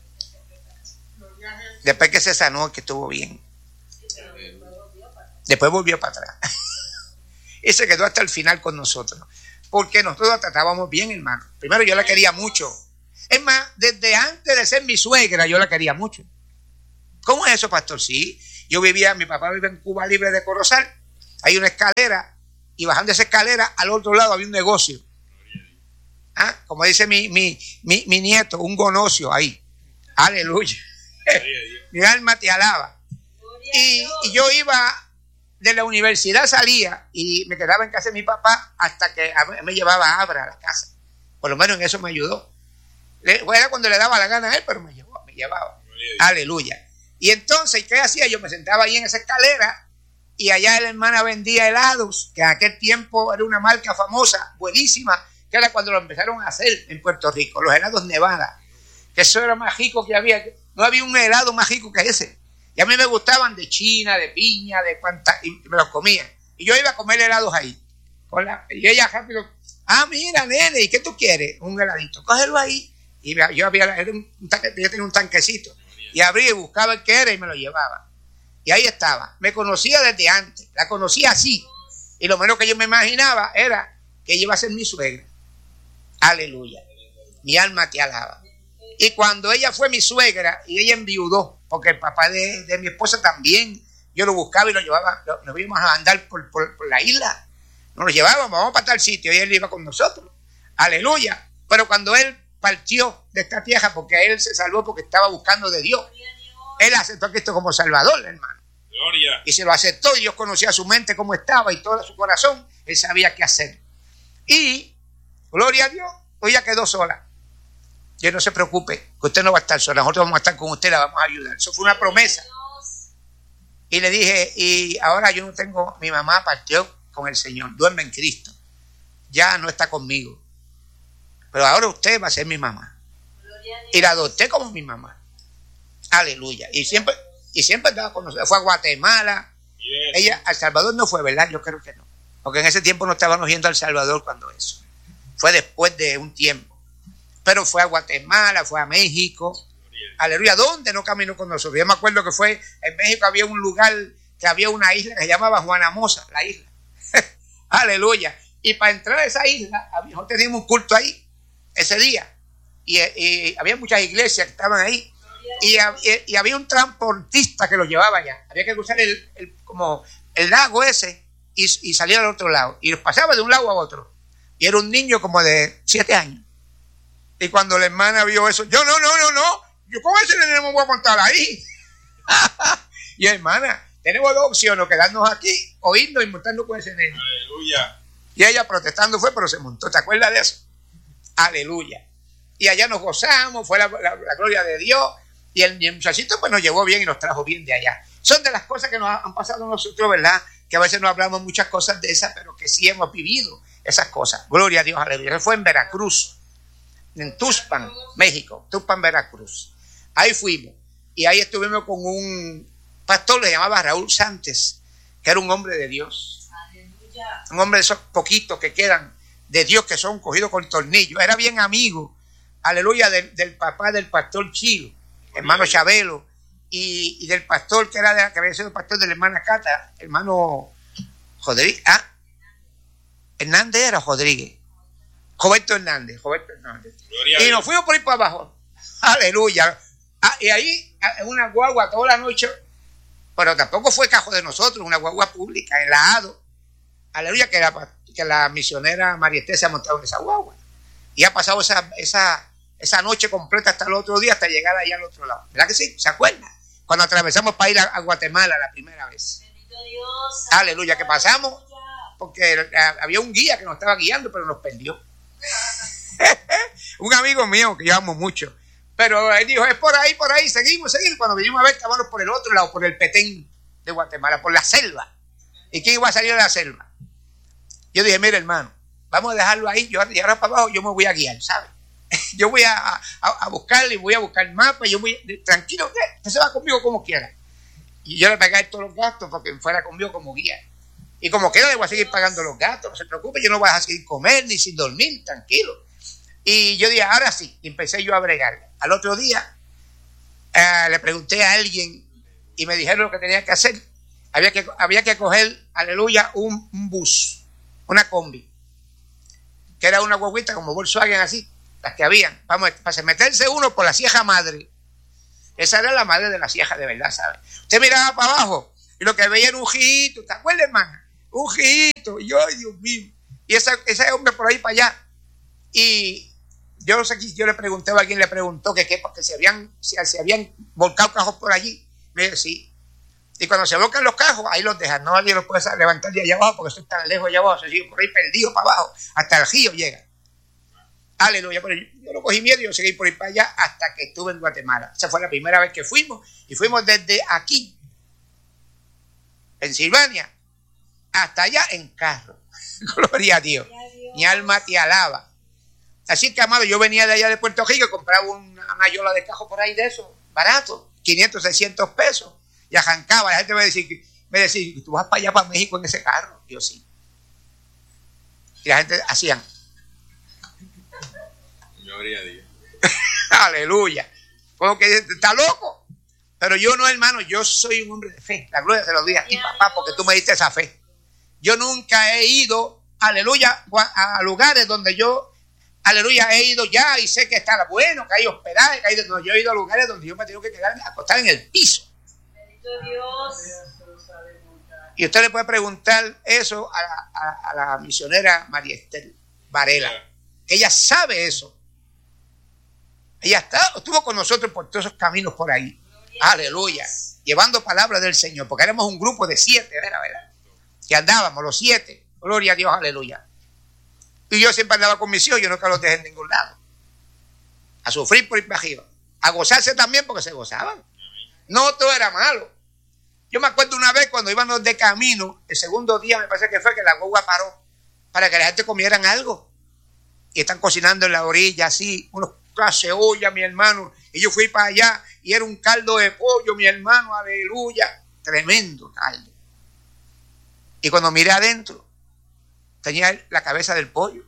Después que se sanó, que estuvo bien. Después volvió para atrás. Y se quedó hasta el final con nosotros. Porque nosotros la tratábamos bien, hermano. Primero, yo la quería mucho. Es más, desde antes de ser mi suegra, yo la quería mucho. ¿Cómo es eso, pastor? Sí, yo vivía, mi papá vive en Cuba Libre de Corozal. Hay una escalera. Y bajando esa escalera, al otro lado había un negocio. ¿Ah? Como dice mi, mi, mi, mi nieto, un gonocio ahí. Aleluya. Mi alma te alaba. Y, y yo iba de la universidad, salía y me quedaba en casa de mi papá hasta que me llevaba a Abra a la casa. Por lo menos en eso me ayudó. Era cuando le daba la gana a él, pero me llevó, me llevaba. Aleluya. Y entonces, ¿qué hacía? Yo me sentaba ahí en esa escalera y allá la hermana vendía helados, que en aquel tiempo era una marca famosa, buenísima, que era cuando lo empezaron a hacer en Puerto Rico, los helados Nevada, que eso era más rico que había. No había un helado más rico que ese. Y a mí me gustaban de China, de piña, de cuanta, y me los comía. Y yo iba a comer helados ahí. Con la, y ella rápido, ah, mira, nene, ¿y qué tú quieres? Un heladito, cógelo ahí. Y yo había, era un, un tanque, yo tenía un tanquecito. Y abría y buscaba el que era y me lo llevaba. Y ahí estaba. Me conocía desde antes. La conocía así. Y lo menos que yo me imaginaba era que ella iba a ser mi suegra. Aleluya. Mi alma te alaba. Y cuando ella fue mi suegra y ella enviudó, porque el papá de, de mi esposa también, yo lo buscaba y lo llevaba, lo, nos íbamos a andar por, por, por la isla. Nos lo llevábamos, vamos para tal sitio y él iba con nosotros. Aleluya. Pero cuando él partió de esta tierra, porque él se salvó porque estaba buscando de Dios, él aceptó a Cristo como Salvador, hermano. Gloria. Y se lo aceptó y Dios conocía su mente cómo estaba y todo su corazón, él sabía qué hacer. Y, gloria a Dios, hoy ya quedó sola. Y no se preocupe, que usted no va a estar sola, nosotros vamos a estar con usted, la vamos a ayudar. Eso fue una promesa. Y le dije, y ahora yo no tengo, mi mamá partió con el Señor, duerme en Cristo, ya no está conmigo, pero ahora usted va a ser mi mamá. Y la adopté como mi mamá. Aleluya. Y siempre, y siempre estaba con nosotros. Fue a Guatemala. Yes. Ella, a El Salvador no fue, ¿verdad? Yo creo que no. Porque en ese tiempo no estábamos yendo a El Salvador cuando eso. Fue después de un tiempo. Pero fue a Guatemala, fue a México. Yes. Aleluya. ¿Dónde no caminó con nosotros? Yo me acuerdo que fue, en México había un lugar, que había una isla que se llamaba Juanamosa, la isla. Aleluya. Y para entrar a esa isla, nosotros teníamos un culto ahí, ese día. Y, y había muchas iglesias que estaban ahí. Y, y, y había un transportista que lo llevaba allá. Había que cruzar el, el, como el lago ese y, y salir al otro lado. Y pasaba de un lado a otro. Y era un niño como de siete años. Y cuando la hermana vio eso, yo no, no, no, no. Yo con ese nene me voy a montar ahí. Y hermana, tenemos dos opciones, quedarnos aquí o irnos y montarnos con ese nene. Aleluya. Y ella protestando fue, pero se montó. ¿Te acuerdas de eso? Aleluya. Y allá nos gozamos, fue la, la, la gloria de Dios. Y el, el muchachito pues nos llevó bien y nos trajo bien de allá. Son de las cosas que nos han pasado a nosotros, ¿verdad? Que a veces no hablamos muchas cosas de esas, pero que sí hemos vivido esas cosas. Gloria a Dios, aleluya. Eso fue en Veracruz, en Tuxpan, México. Tuxpan, Veracruz. Ahí fuimos. Y ahí estuvimos con un pastor, le llamaba Raúl Sánchez, que era un hombre de Dios. Aleluya. Un hombre de esos poquitos que quedan de Dios, que son cogidos con tornillos. Era bien amigo, aleluya, del, del papá del pastor Chilo, hermano Chabelo, y, y del pastor que era de, que había sido el pastor de la hermana Cata, hermano Rodríguez. Ah, Hernández era Rodríguez. Roberto Hernández, Roberto Hernández. Gloria y nos fuimos por ahí para abajo. Aleluya. Ah, y ahí, en una guagua toda la noche, pero tampoco fue cajo de nosotros, una guagua pública, en la Ado. Aleluya, que la, que la misionera María Esté se ha montado en esa guagua. Y ha pasado esa, esa, esa noche completa hasta el otro día, hasta llegar allá al otro lado. ¿Verdad que sí? ¿Se acuerdan? Cuando atravesamos para ir a, a Guatemala la primera vez. Bendito Dios. Aleluya, que pasamos, porque había un guía que nos estaba guiando, pero nos perdió. Un amigo mío que llevamos mucho. Pero él dijo, es por ahí, por ahí, seguimos, seguimos. Cuando vinimos a ver, estábamos por el otro lado, por el Petén de Guatemala, por la selva. ¿Y quién iba a salir de la selva? Yo dije, mire hermano, vamos a dejarlo ahí, yo y ahora para abajo yo me voy a guiar, ¿sabes? Yo voy a, a, a buscarle, voy a buscar mapas, yo voy, tranquilo, usted, usted se va conmigo como quiera. Y yo le pagué todos los gastos porque fuera conmigo como guía. Y como quiera le voy a seguir pagando los gastos, no se preocupe, yo no voy a seguir comer ni sin dormir, tranquilo. Y yo dije, ahora sí, y empecé yo a bregar. Al otro día eh, le pregunté a alguien y me dijeron lo que tenía que hacer. Había que, había que coger, aleluya, un, un bus, una combi, que era una guaguita como Volkswagen así, las que habían, vamos, para meterse uno por la Sierra Madre. Esa era la madre de la Sierra, de verdad, ¿sabes? Usted miraba para abajo y lo que veía era un jito, ¿te acuerdas, hermana? Un jito, y yo, Dios mío, y esa, ese hombre por ahí para allá. Y yo no sé, yo le pregunté, a alguien le preguntó que qué, porque se habían, se, se habían volcado cajos por allí. Me dice, sí. Y cuando se bloquean los cajos, ahí los dejan. No alguien los puede levantar de allá abajo porque estoy tan lejos de allá abajo. Se sigue por ahí perdido para abajo. Hasta el río llega. Aleluya. Pero yo, yo no cogí miedo y yo seguí por ahí para allá hasta que estuve en Guatemala. Esa fue la primera vez que fuimos. Y fuimos desde aquí, Pensilvania, hasta allá en carro. Gloria a Dios. Mi alma te alaba. Así que, amado, yo venía de allá de Puerto Rico y compraba una, una yola de cajo por ahí de eso, barato, quinientos, seiscientos pesos. Y arrancaba. La gente me decía, me decía, tú vas para allá, para México en ese carro. Yo sí. Y la gente hacían. Gloria a Dios. Aleluya. Como que está loco. Pero yo no, hermano, yo soy un hombre de fe. La gloria se lo di a ti, papá, porque tú me diste esa fe. Yo nunca he ido, aleluya, a lugares donde yo, aleluya, he ido ya y sé que está bueno, que hay hospedaje, que hay, no, yo he ido a lugares donde yo me tengo que quedar acostar en el piso. Bendito Dios. Y usted le puede preguntar eso a la, a, a la misionera María Esther Varela. Ella sabe eso. Ella está, estuvo con nosotros por todos esos caminos por ahí. Aleluya. Llevando palabras del Señor. Porque éramos un grupo de siete, ¿verdad? ¿verdad? Que andábamos los siete. Gloria a Dios, aleluya. Y yo siempre andaba con mis hijos. Yo nunca los dejé en ningún lado. A sufrir por ir para arriba. A gozarse también porque se gozaban. No todo era malo. Yo me acuerdo una vez cuando íbamos de camino. El segundo día me parece que fue que la guagua paró. Para que la gente comieran algo. Y están cocinando en la orilla así. Unos cebolla, mi hermano, y yo fui para allá y era un caldo de pollo, mi hermano, aleluya, tremendo caldo. Y cuando miré adentro, tenía la cabeza del pollo.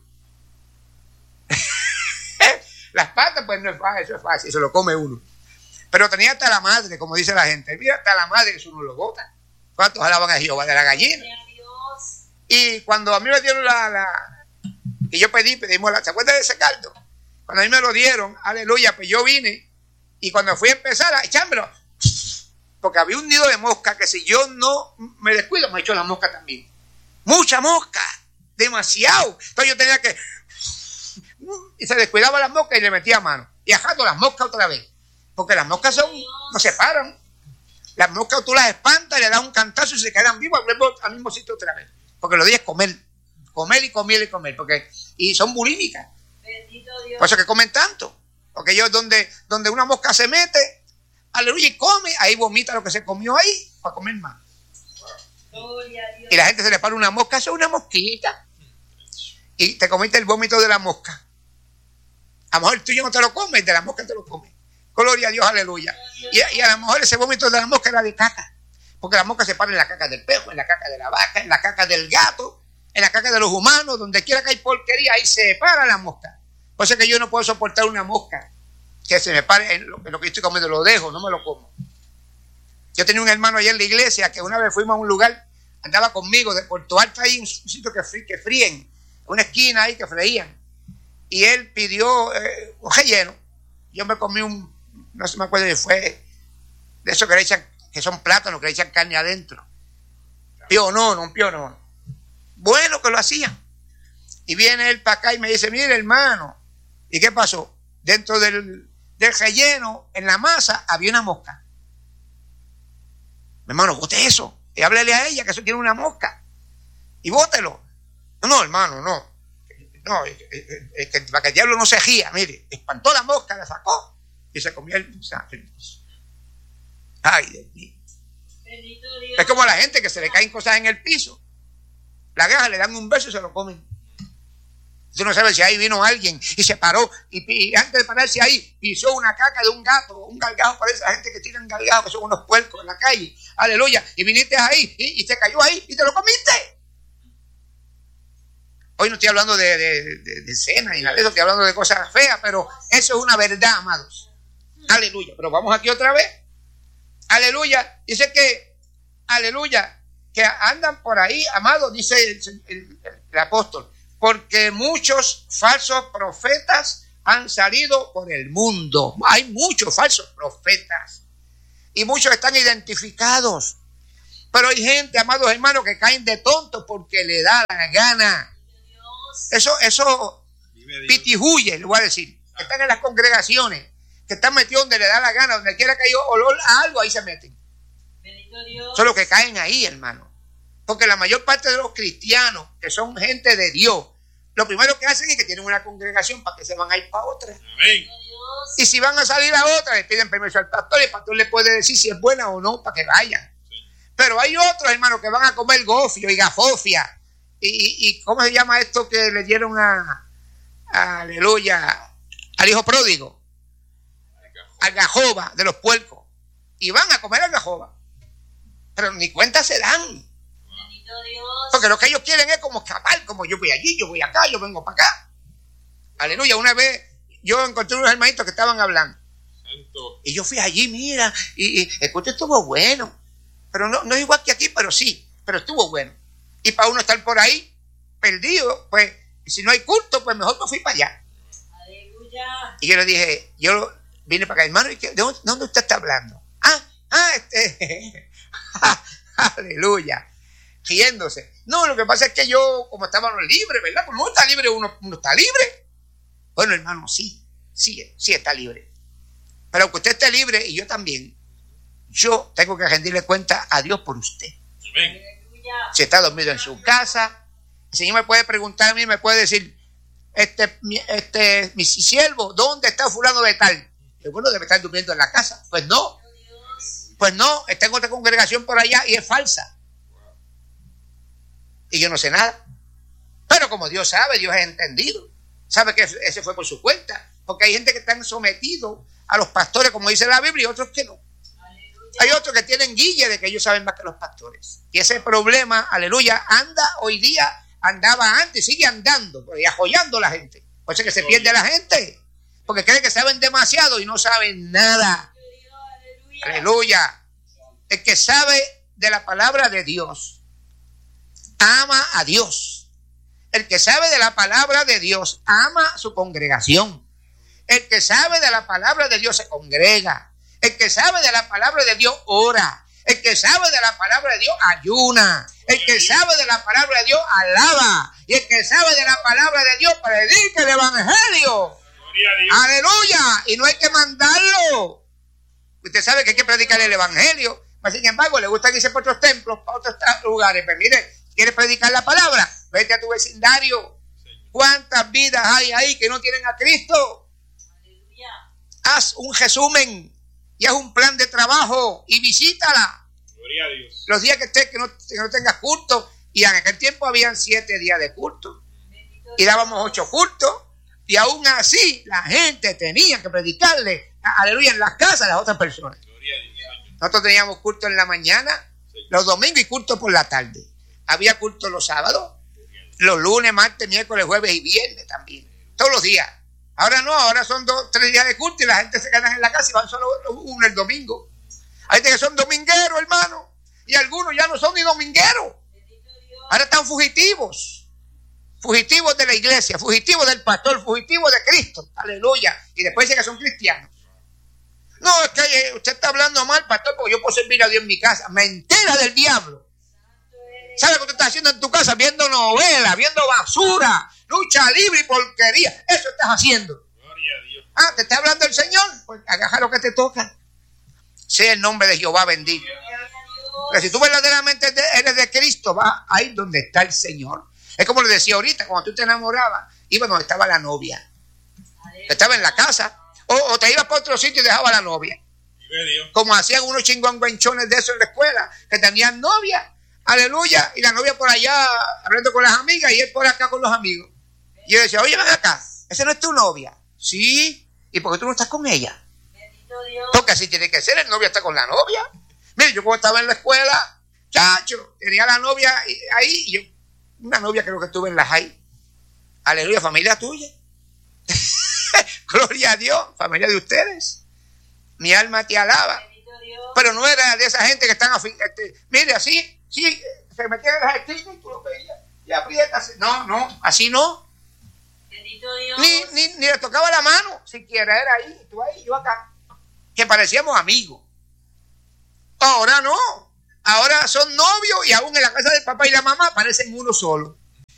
Las patas, pues no es fácil, eso es fácil, se lo come uno. Pero tenía hasta la madre, como dice la gente, mira, hasta la madre, eso uno lo bota. ¿Cuántos alaban a Jehová de la gallina? Y cuando a mí me dieron la, la y yo pedí, pedimos la, ¿se acuerdan de ese caldo? Cuando a mí me lo dieron, aleluya, pues yo vine y cuando fui a empezar a echármelo, porque había un nido de mosca que si yo no me descuido, me echó la mosca también. Mucha mosca, demasiado. Entonces yo tenía que, y se descuidaba las moscas y le metía mano. Y ajando las moscas otra vez, porque las moscas son, no se paran. Las moscas tú las espantas y le das un cantazo y se quedan vivos al mismo sitio otra vez. Porque lo días es comer, comer y comer y comer, porque, y son bulímicas. Por eso que comen tanto. Porque ellos donde, donde una mosca se mete, aleluya, y come, ahí vomita lo que se comió ahí para comer más. Y la gente se le para una mosca, eso es una mosquita. Y te comiste el vómito de la mosca. A lo mejor el tuyo no te lo comes, de la mosca te lo comes. Gloria a Dios, aleluya. Y, y a lo mejor ese vómito de la mosca era de caca. Porque la mosca se para en la caca del perro, en la caca de la vaca, en la caca del gato, en la caca de los humanos, donde quiera que hay porquería, ahí se para la mosca. Por eso es que yo no puedo soportar una mosca que se me pare en lo, en lo que yo estoy comiendo, lo dejo, no me lo como. Yo tenía un hermano allá en la iglesia que una vez fuimos a un lugar, andaba conmigo de Puerto Alto, ahí un sitio que, frí, que fríen, una esquina ahí que freían. Y él pidió eh, un relleno. Yo me comí un, no se me acuerdo si fue de eso que le echan, que son plátanos, que le echan carne adentro. Pionono, no, un pionono. Bueno que lo hacían. Y viene él para acá y me dice, mire hermano, ¿y qué pasó? Dentro del, del relleno, en la masa, había una mosca. Mi hermano, bote eso. Y háblele a ella que eso tiene una mosca. Y bótelo. No, no, hermano, no. No, es, es, es que para que el diablo no se ría, mire, espantó la mosca, la sacó y se comió el sangre. Ay, Dios mío. Es como la gente que se le caen cosas en el piso. La gaja le dan un beso y se lo comen. Tú no sabes si ahí vino alguien y se paró y, y antes de pararse ahí pisó una caca de un gato, un galgajo, parece la gente que tiran galgajos, que son unos puercos en la calle. Aleluya. Y viniste ahí y, y te cayó ahí y te lo comiste. Hoy no estoy hablando de, de, de, de cena ni nada de eso, estoy hablando de cosas feas, pero eso es una verdad, amados. Aleluya. Pero vamos aquí otra vez. Aleluya. Dice que, aleluya, que andan por ahí, amados, dice el, el, el apóstol, porque muchos falsos profetas han salido por el mundo. Hay muchos falsos profetas y muchos están identificados. Pero hay gente, amados hermanos, que caen de tontos porque le da la gana. Eso, eso, pitijuye, le voy a decir, que están en las congregaciones, que están metidos donde le da la gana, donde quiera que haya olor a algo, ahí se meten. Son los que caen ahí, hermano. Porque la mayor parte de los cristianos, que son gente de Dios, lo primero que hacen es que tienen una congregación para que se van a ir para otra. Amén. Y si van a salir a otra, le piden permiso al pastor y el pastor le puede decir si es buena o no para que vayan. Sí. Pero hay otros, hermanos, que van a comer gofio y gafofia. Y, y, y ¿cómo se llama esto que le dieron a, a aleluya, al hijo pródigo? Algajoba de los puercos. Y van a comer algajoba. Pero ni cuenta se dan. Porque lo que ellos quieren es como escapar, como yo voy allí, yo voy acá, yo vengo para acá. Aleluya. Una vez yo encontré unos hermanitos que estaban hablando. Santo. Y yo fui allí, mira, y, y el culto estuvo bueno. Pero no, no es igual que aquí, pero sí, pero estuvo bueno. Y para uno estar por ahí, perdido, pues, si no hay culto, pues mejor me fui para allá. Aleluya. Y yo le dije, yo vine para acá, hermano, ¿de dónde, dónde usted está hablando? Ah, ah, este, aleluya. Riéndose. No, lo que pasa es que yo, como estábamos libres, ¿verdad? Pues no está libre, uno, uno está libre. Bueno, hermano, sí, sí, sí está libre. Pero aunque usted esté libre y yo también, yo tengo que rendirle cuenta a Dios por usted. Amén. Si está dormido en su casa, el Señor me puede preguntar a mí, me puede decir, este, este, mi siervo, ¿dónde está fulano de tal? Y bueno, debe estar durmiendo en la casa. Pues no, pues no, está en otra congregación por allá y es falsa. Y yo no sé nada. Pero como Dios sabe, Dios es entendido. Sabe que ese fue por su cuenta. Porque hay gente que están sometidos a los pastores, como dice la Biblia, y otros que no. Aleluya. Hay otros que tienen guille de que ellos saben más que los pastores. Y ese problema, aleluya, anda hoy día, andaba antes, sigue andando, y ajoyando a la gente. Por eso es que se pierde la gente. Porque creen que saben demasiado y no saben nada. Aleluya. Aleluya. El que sabe de la palabra de Dios ama a Dios. El que sabe de la palabra de Dios ama su congregación. El que sabe de la palabra de Dios se congrega. El que sabe de la palabra de Dios ora. El que sabe de la palabra de Dios ayuna. El que sabe de la palabra de Dios alaba. Y el que sabe de la palabra de Dios predica el evangelio. Aleluya. Y no hay que mandarlo. Usted sabe que hay que predicar el evangelio. Pero sin embargo, le gusta irse por otros templos, para otros lugares. Pero mire, ¿quieres predicar la palabra? Vete a tu vecindario. ¿Cuántas vidas hay ahí que no tienen a Cristo? Aleluya. Haz un resumen y haz un plan de trabajo y visítala. Gloria a Dios. Los días que estés, que no, que no tengas culto. Y en aquel tiempo habían siete días de culto. Bendito y dábamos ocho cultos. Y aún así la gente tenía que predicarle, aleluya, en las casas a las otras personas. Gloria a Dios. Nosotros teníamos culto en la mañana, sí, los domingos y culto por la tarde. Había culto los sábados, los lunes, martes, miércoles, jueves y viernes también. Todos los días. Ahora no, ahora son dos, tres días de culto y la gente se queda en la casa y van solo uno el domingo. Hay gente que son domingueros, hermano. Y algunos ya no son ni domingueros. Ahora están fugitivos. Fugitivos de la iglesia, fugitivos del pastor, fugitivos de Cristo. Aleluya. Y después dicen que son cristianos. No, es que usted está hablando mal, pastor, porque yo puedo servir a Dios en mi casa. Mentira del diablo. ¿Sabes lo que tú estás haciendo en tu casa? Viendo novelas, viendo basura, lucha libre y porquería. Eso estás haciendo. Gloria a Dios. Ah, ¿te está hablando el Señor? Pues agaja lo que te toca. Sea el nombre de Jehová bendito. Pero si tú verdaderamente eres de Cristo, vas ahí donde está el Señor. Es como le decía ahorita, cuando tú te enamorabas, ibas donde estaba la novia. Estaba en la casa. O, o te ibas para otro sitio y dejaba a la novia. Como hacían unos chingüengüenchones de eso en la escuela, que tenían novia. Aleluya. Y la novia por allá hablando con las amigas y él por acá con los amigos. Y yo decía, oye, ven acá, ¿esa no es tu novia? Sí. ¿Y por qué tú no estás con ella? Bendito Dios. Porque así tiene que ser, el novio está con la novia. Mire, yo cuando estaba en la escuela, chacho, tenía la novia ahí. Y yo, una novia creo que tuve en la high. Aleluya, familia tuya. Gloria a Dios, familia de ustedes. Mi alma te alaba. Pero no era de esa gente que están afín, este, mire, así, sí, se metían en las esquinas y tú lo veías y aprietas. No, no, así no. Bendito Dios. Ni, ni, ni le tocaba la mano, siquiera era ahí, tú ahí, yo acá. Que parecíamos amigos. Ahora no. Ahora son novios y aún en la casa del papá y la mamá parecen uno solo.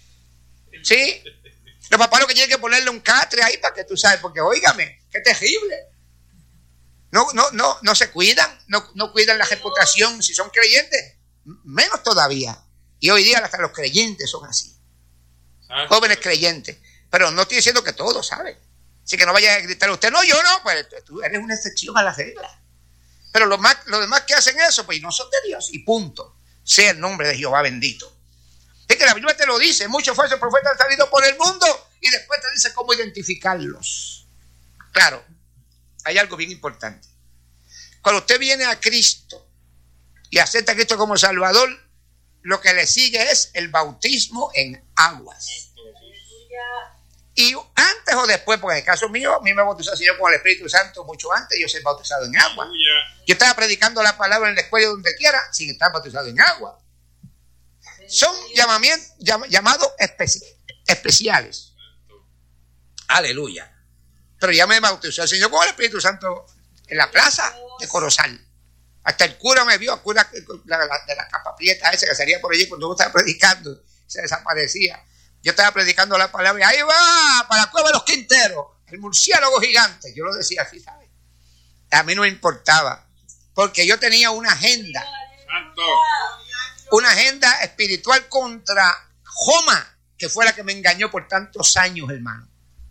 ¿Sí? Los papás lo que tienen que ponerle un catre ahí para que tú sabes, porque óigame, qué terrible. No, no, no, no se cuidan, no, no cuidan la reputación si son creyentes, menos todavía. Y hoy día hasta los creyentes son así. Jóvenes creyentes. Pero no estoy diciendo que todos, ¿saben? Así que no vaya a gritar usted, no, yo no, pues tú eres una excepción a la regla. Pero los, más, los demás que hacen eso, pues no son de Dios. Y punto. Sea el nombre de Jehová bendito. Es que la Biblia te lo dice. Muchos falsos profetas han salido por el mundo y después te dice cómo identificarlos. Claro, hay algo bien importante. Cuando usted viene a Cristo y acepta a Cristo como Salvador, lo que le sigue es el bautismo en aguas. Y antes o después, porque en el caso mío, a mí me bautizó el Señor con el Espíritu Santo mucho antes, yo soy bautizado en agua. Yo estaba predicando la palabra en la escuela donde quiera, sin estar bautizado en agua. Son llamamientos, llam, llamados especi especiales. Aleluya. Pero ya me bautizó el Señor con el Espíritu Santo en la plaza de Corozal. Hasta el cura me vio, el cura de la, de la capa prieta ese que salía por allí cuando yo estaba predicando, se desaparecía. Yo estaba predicando la palabra y ahí va, para la cueva de los Quinteros, el murciélago gigante. Yo lo decía así, ¿sabes? A mí no me importaba, porque yo tenía una agenda. Santo. Una agenda espiritual contra Joma, que fue la que me engañó por tantos años, hermano.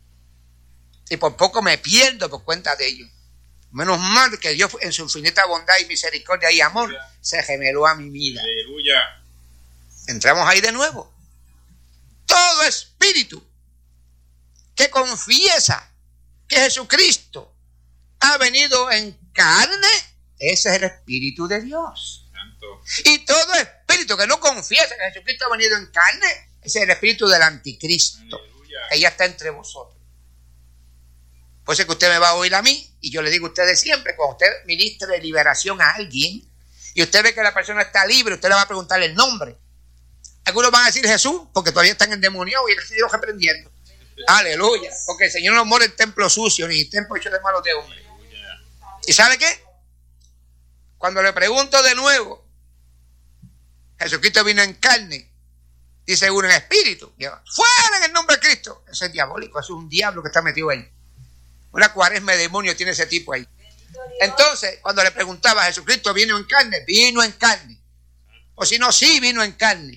Y por poco me pierdo por cuenta de ello. Menos mal que Dios en su infinita bondad y misericordia y amor Aleluya. Se reveló a mi vida. Aleluya. Entramos ahí de nuevo. Todo espíritu que confiesa que Jesucristo ha venido en carne, ese es el Espíritu de Dios. Santo. Y todo espíritu que no confiesa que Jesucristo ha venido en carne, ese es el espíritu del anticristo. Aleluya. Que ya está entre vosotros. Por eso es que usted me va a oír a mí, y yo le digo a ustedes siempre, cuando usted ministre liberación a alguien, y usted ve que la persona está libre, usted le va a preguntar el nombre. Algunos van a decir Jesús, porque todavía están endemoniados y el Señor los reprendiendo. Aleluya. Porque el Señor no mora en templo sucio, ni en templo hecho de manos de hombres. ¿Y sabe qué? Cuando le pregunto de nuevo, Jesucristo vino en carne, dice uno en espíritu. ¡Fuera en el nombre de Cristo! Eso es diabólico, eso es un diablo que está metido ahí. Una cuaresma de demonio tiene ese tipo ahí. Entonces, cuando le preguntaba, ¿Jesucristo vino en carne? Vino en carne. O si no, sí vino en carne.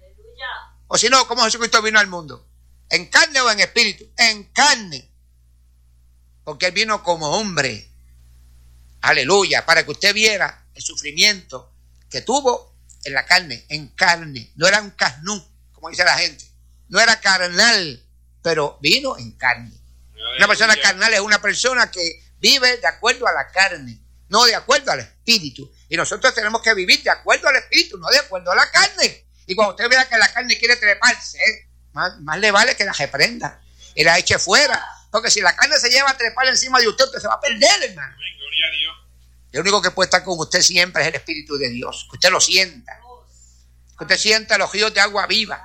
O si no, ¿cómo Jesucristo vino al mundo? ¿En carne o en espíritu? En carne. Porque Él vino como hombre. Aleluya. Para que usted viera el sufrimiento que tuvo en la carne. En carne. No era un carnú, como dice la gente. No era carnal, pero vino en carne. Una persona carnal es una persona que vive de acuerdo a la carne, no de acuerdo al espíritu. Y nosotros tenemos que vivir de acuerdo al espíritu, no de acuerdo a la carne. Y cuando usted vea que la carne quiere treparse, ¿eh? más, más le vale que la reprenda y la eche fuera. Porque si la carne se lleva a trepar encima de usted, usted se va a perder, hermano. Amén, gloria a Dios. El único que puede estar con usted siempre es el Espíritu de Dios. Que usted lo sienta. Que usted sienta los ríos de agua viva.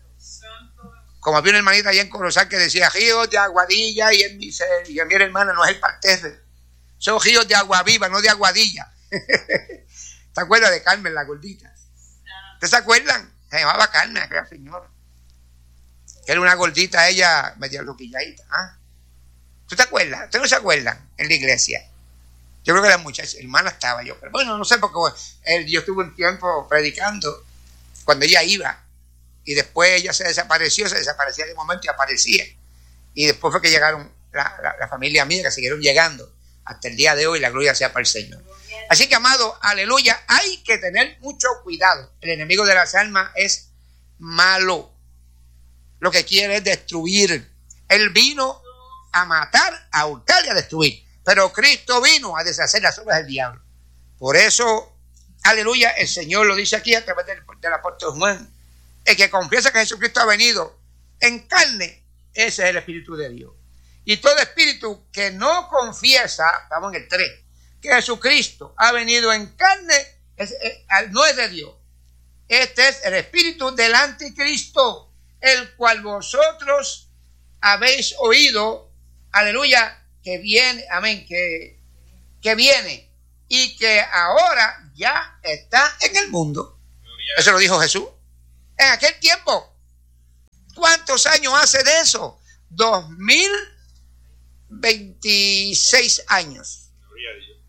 Como había una hermanita allá en Corozal que decía, ríos de aguadilla y en mi ser. Y yo, mira, hermana, no es el parterre. Son ríos de agua viva, no de aguadilla. ¿Te acuerdas de Carmen, la gordita? ¿Ustedes se acuerdan? Se llamaba Carmen, aquella señora. Que era una gordita, ella media loquilladita. ¿Ah? ¿Tú te acuerdas? ¿Ustedes no se acuerdan? En la iglesia. Yo creo que la muchacha, hermana estaba yo. Pero bueno, no sé, porque él, yo estuve un tiempo predicando cuando ella iba. Y después ella se desapareció, se desaparecía de momento y aparecía. Y después fue que llegaron la, la, la familia mía, que siguieron llegando hasta el día de hoy. La gloria sea para el Señor. Así que, amado, aleluya, hay que tener mucho cuidado. El enemigo de las almas es malo. Lo que quiere es destruir. Él vino a matar, a hurtar y a destruir. Pero Cristo vino a deshacer las obras del diablo. Por eso, aleluya, el Señor lo dice aquí a través del, del apóstol Juan. El que confiesa que Jesucristo ha venido en carne, ese es el Espíritu de Dios. Y todo espíritu que no confiesa, estamos en el tres, que Jesucristo ha venido en carne, es, es, no es de Dios. Este es el espíritu del anticristo, el cual vosotros habéis oído, aleluya, que viene, amén, que, que viene y que ahora ya está en el mundo. Eso lo dijo Jesús. En aquel tiempo, ¿cuántos años hace de eso? Dos mil veintiséis años.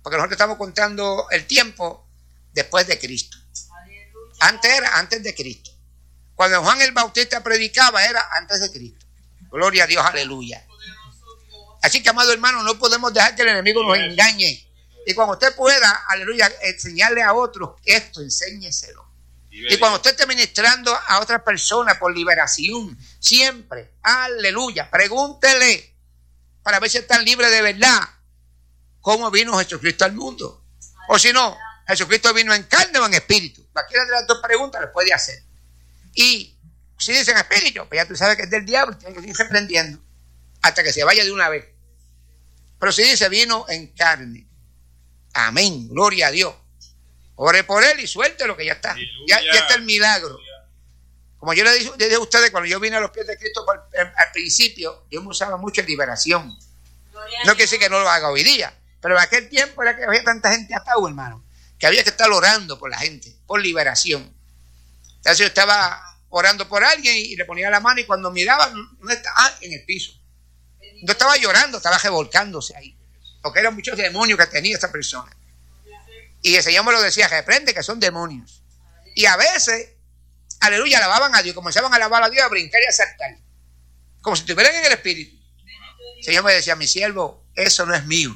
Porque nosotros estamos contando el tiempo después de Cristo. Antes era antes de Cristo. Cuando Juan el Bautista predicaba era antes de Cristo. Gloria a Dios, aleluya. Así que, amado hermano, no podemos dejar que el enemigo nos engañe. Y cuando usted pueda, aleluya, enseñarle a otros esto, enséñeselo. Y cuando usted esté ministrando a otras personas por liberación, siempre, aleluya, pregúntele para ver si están libres de verdad. ¿Cómo vino Jesucristo al mundo? O si no, Jesucristo vino en carne o en espíritu. Cualquiera de las dos preguntas le puede hacer. Y si dicen espíritu, pues ya tú sabes que es del diablo, tiene que seguir reprendiendo hasta que se vaya de una vez. Pero si dice vino en carne, amén, gloria a Dios. Ore por él y suelte lo que ya está. Ya, ya está el milagro. Como yo le dije, le dije a ustedes, cuando yo vine a los pies de Cristo al, al principio, yo me usaba mucho en liberación. No quiere decir que no lo haga hoy día, pero en aquel tiempo era que había tanta gente atado, hermano, que había que estar orando por la gente, por liberación. Entonces yo estaba orando por alguien y le ponía la mano y cuando miraba, no estaba ah, en el piso. No estaba llorando, estaba revolcándose ahí. Porque eran muchos demonios que tenía esta persona. Y el Señor me lo decía, reprende que son demonios. Y a veces, aleluya, alababan a Dios, comenzaban a alabar a Dios, a brincar y a saltar. Como si estuvieran en el espíritu. El Señor me decía, mi siervo, eso no es mío.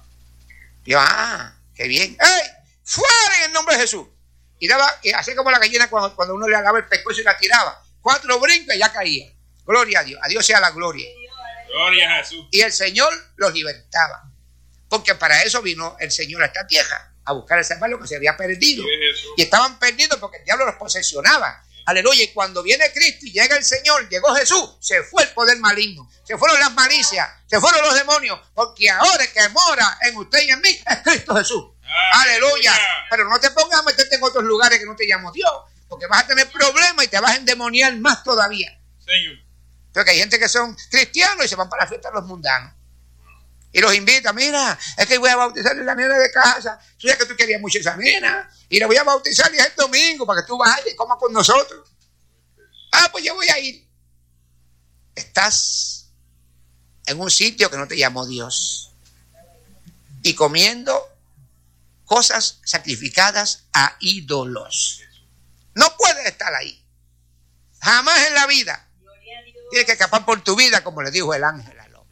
Y yo, ah, qué bien. ¡Ey! ¡Fuera en el nombre de Jesús! Y daba, y así como la gallina cuando, cuando uno le alaba el pescuezo y la tiraba. Cuatro brincos y ya caía. Gloria a Dios. A Dios sea la gloria. Gloria a Jesús. Y el Señor los libertaba. Porque para eso vino el Señor a esta tierra, a buscar el salvar lo que se había perdido. Y estaban perdidos porque el diablo los posesionaba. Aleluya. Y cuando viene Cristo y llega el Señor, llegó Jesús, se fue el poder maligno, se fueron las malicias, se fueron los demonios, porque ahora el que mora en usted y en mí es Cristo Jesús. Aleluya. Aleluya. Pero no te pongas a meterte en otros lugares que no te llamó Dios, porque vas a tener problemas y te vas a endemoniar más todavía. Señor. Porque hay gente que son cristianos y se van para la fiesta de los mundanos. Y los invita, mira, es que voy a bautizarle la nena de casa. Tú sabes que tú querías mucho esa nena. Y la voy a bautizar y es el domingo para que tú vayas y comas con nosotros. Ah, pues yo voy a ir. Estás en un sitio que no te llamó Dios. Y comiendo cosas sacrificadas a ídolos. No puedes estar ahí. Jamás en la vida. Tienes que escapar por tu vida, como le dijo el ángel.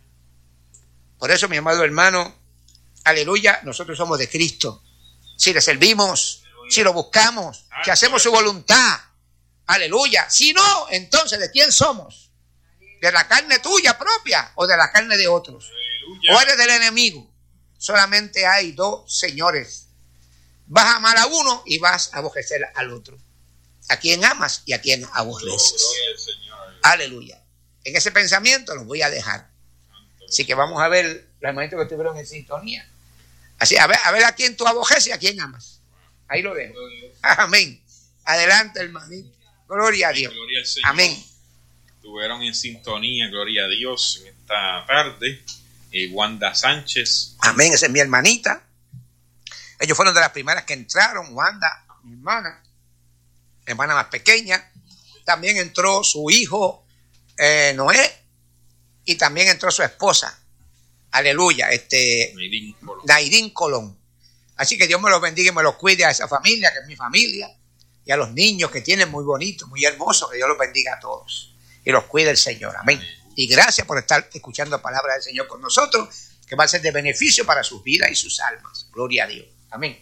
Por eso, mi amado hermano, aleluya, nosotros somos de Cristo. Si le servimos, si lo buscamos, si hacemos su voluntad, aleluya. Si no, entonces, ¿de quién somos? ¿De la carne tuya propia o de la carne de otros? ¿O eres del enemigo? Solamente hay dos señores. Vas a amar a uno y vas a aborrecer al otro. A quien amas y a quien aborreces. Aleluya. En ese pensamiento los voy a dejar. Así que vamos a ver los hermanitos que estuvieron en sintonía. Así, a ver, a ver a quién tú aborreces y a quién amas. Ahí lo dejo. Amén. Adelante, hermanito. Gloria a Dios. Gloria al Señor. Amén. Estuvieron en sintonía, gloria a Dios, en esta tarde. Eh, Wanda Sánchez. Amén, esa es mi hermanita. Ellos fueron de las primeras que entraron. Wanda, mi hermana, hermana más pequeña. También entró su hijo eh, Noé. Y también entró su esposa, aleluya, este, Nairín Colón. Nairín Colón. Así que Dios me los bendiga y me los cuide a esa familia, que es mi familia, y a los niños que tienen muy bonitos, muy hermosos, que Dios los bendiga a todos. Y los cuide el Señor, amén. Y gracias por estar escuchando palabra del Señor con nosotros, que va a ser de beneficio para sus vidas y sus almas. Gloria a Dios, amén.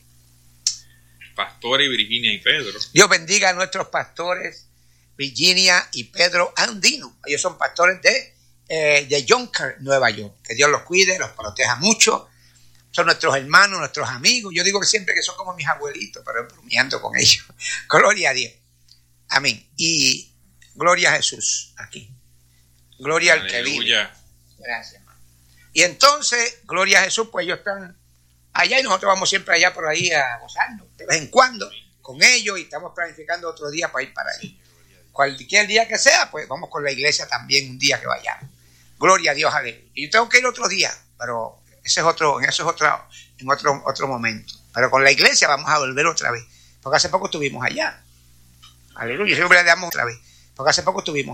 Pastores Virginia y Pedro. Dios bendiga a nuestros pastores, Virginia y Pedro Andino. Ellos son pastores de Eh, de Yonkers, Nueva York. Que Dios los cuide, los proteja mucho. Son nuestros hermanos, nuestros amigos. Yo digo que siempre que son como mis abuelitos, pero bromeando con ellos. Gloria a Dios. Amén. Y gloria a Jesús aquí. Gloria al que vive. Gracias, hermano. Y entonces, gloria a Jesús, pues ellos están allá y nosotros vamos siempre allá por ahí a gozarnos de vez en cuando con ellos y estamos planificando otro día para ir para allá. Cualquier día que sea, pues vamos con la iglesia también un día que vayamos. Gloria a Dios, aleluya. Y yo tengo que ir otro día, pero ese es otro, en eso es otro, en otro, otro momento. Pero con la iglesia vamos a volver otra vez, porque hace poco estuvimos allá. Aleluya, siempre le damos otra vez, porque hace poco estuvimos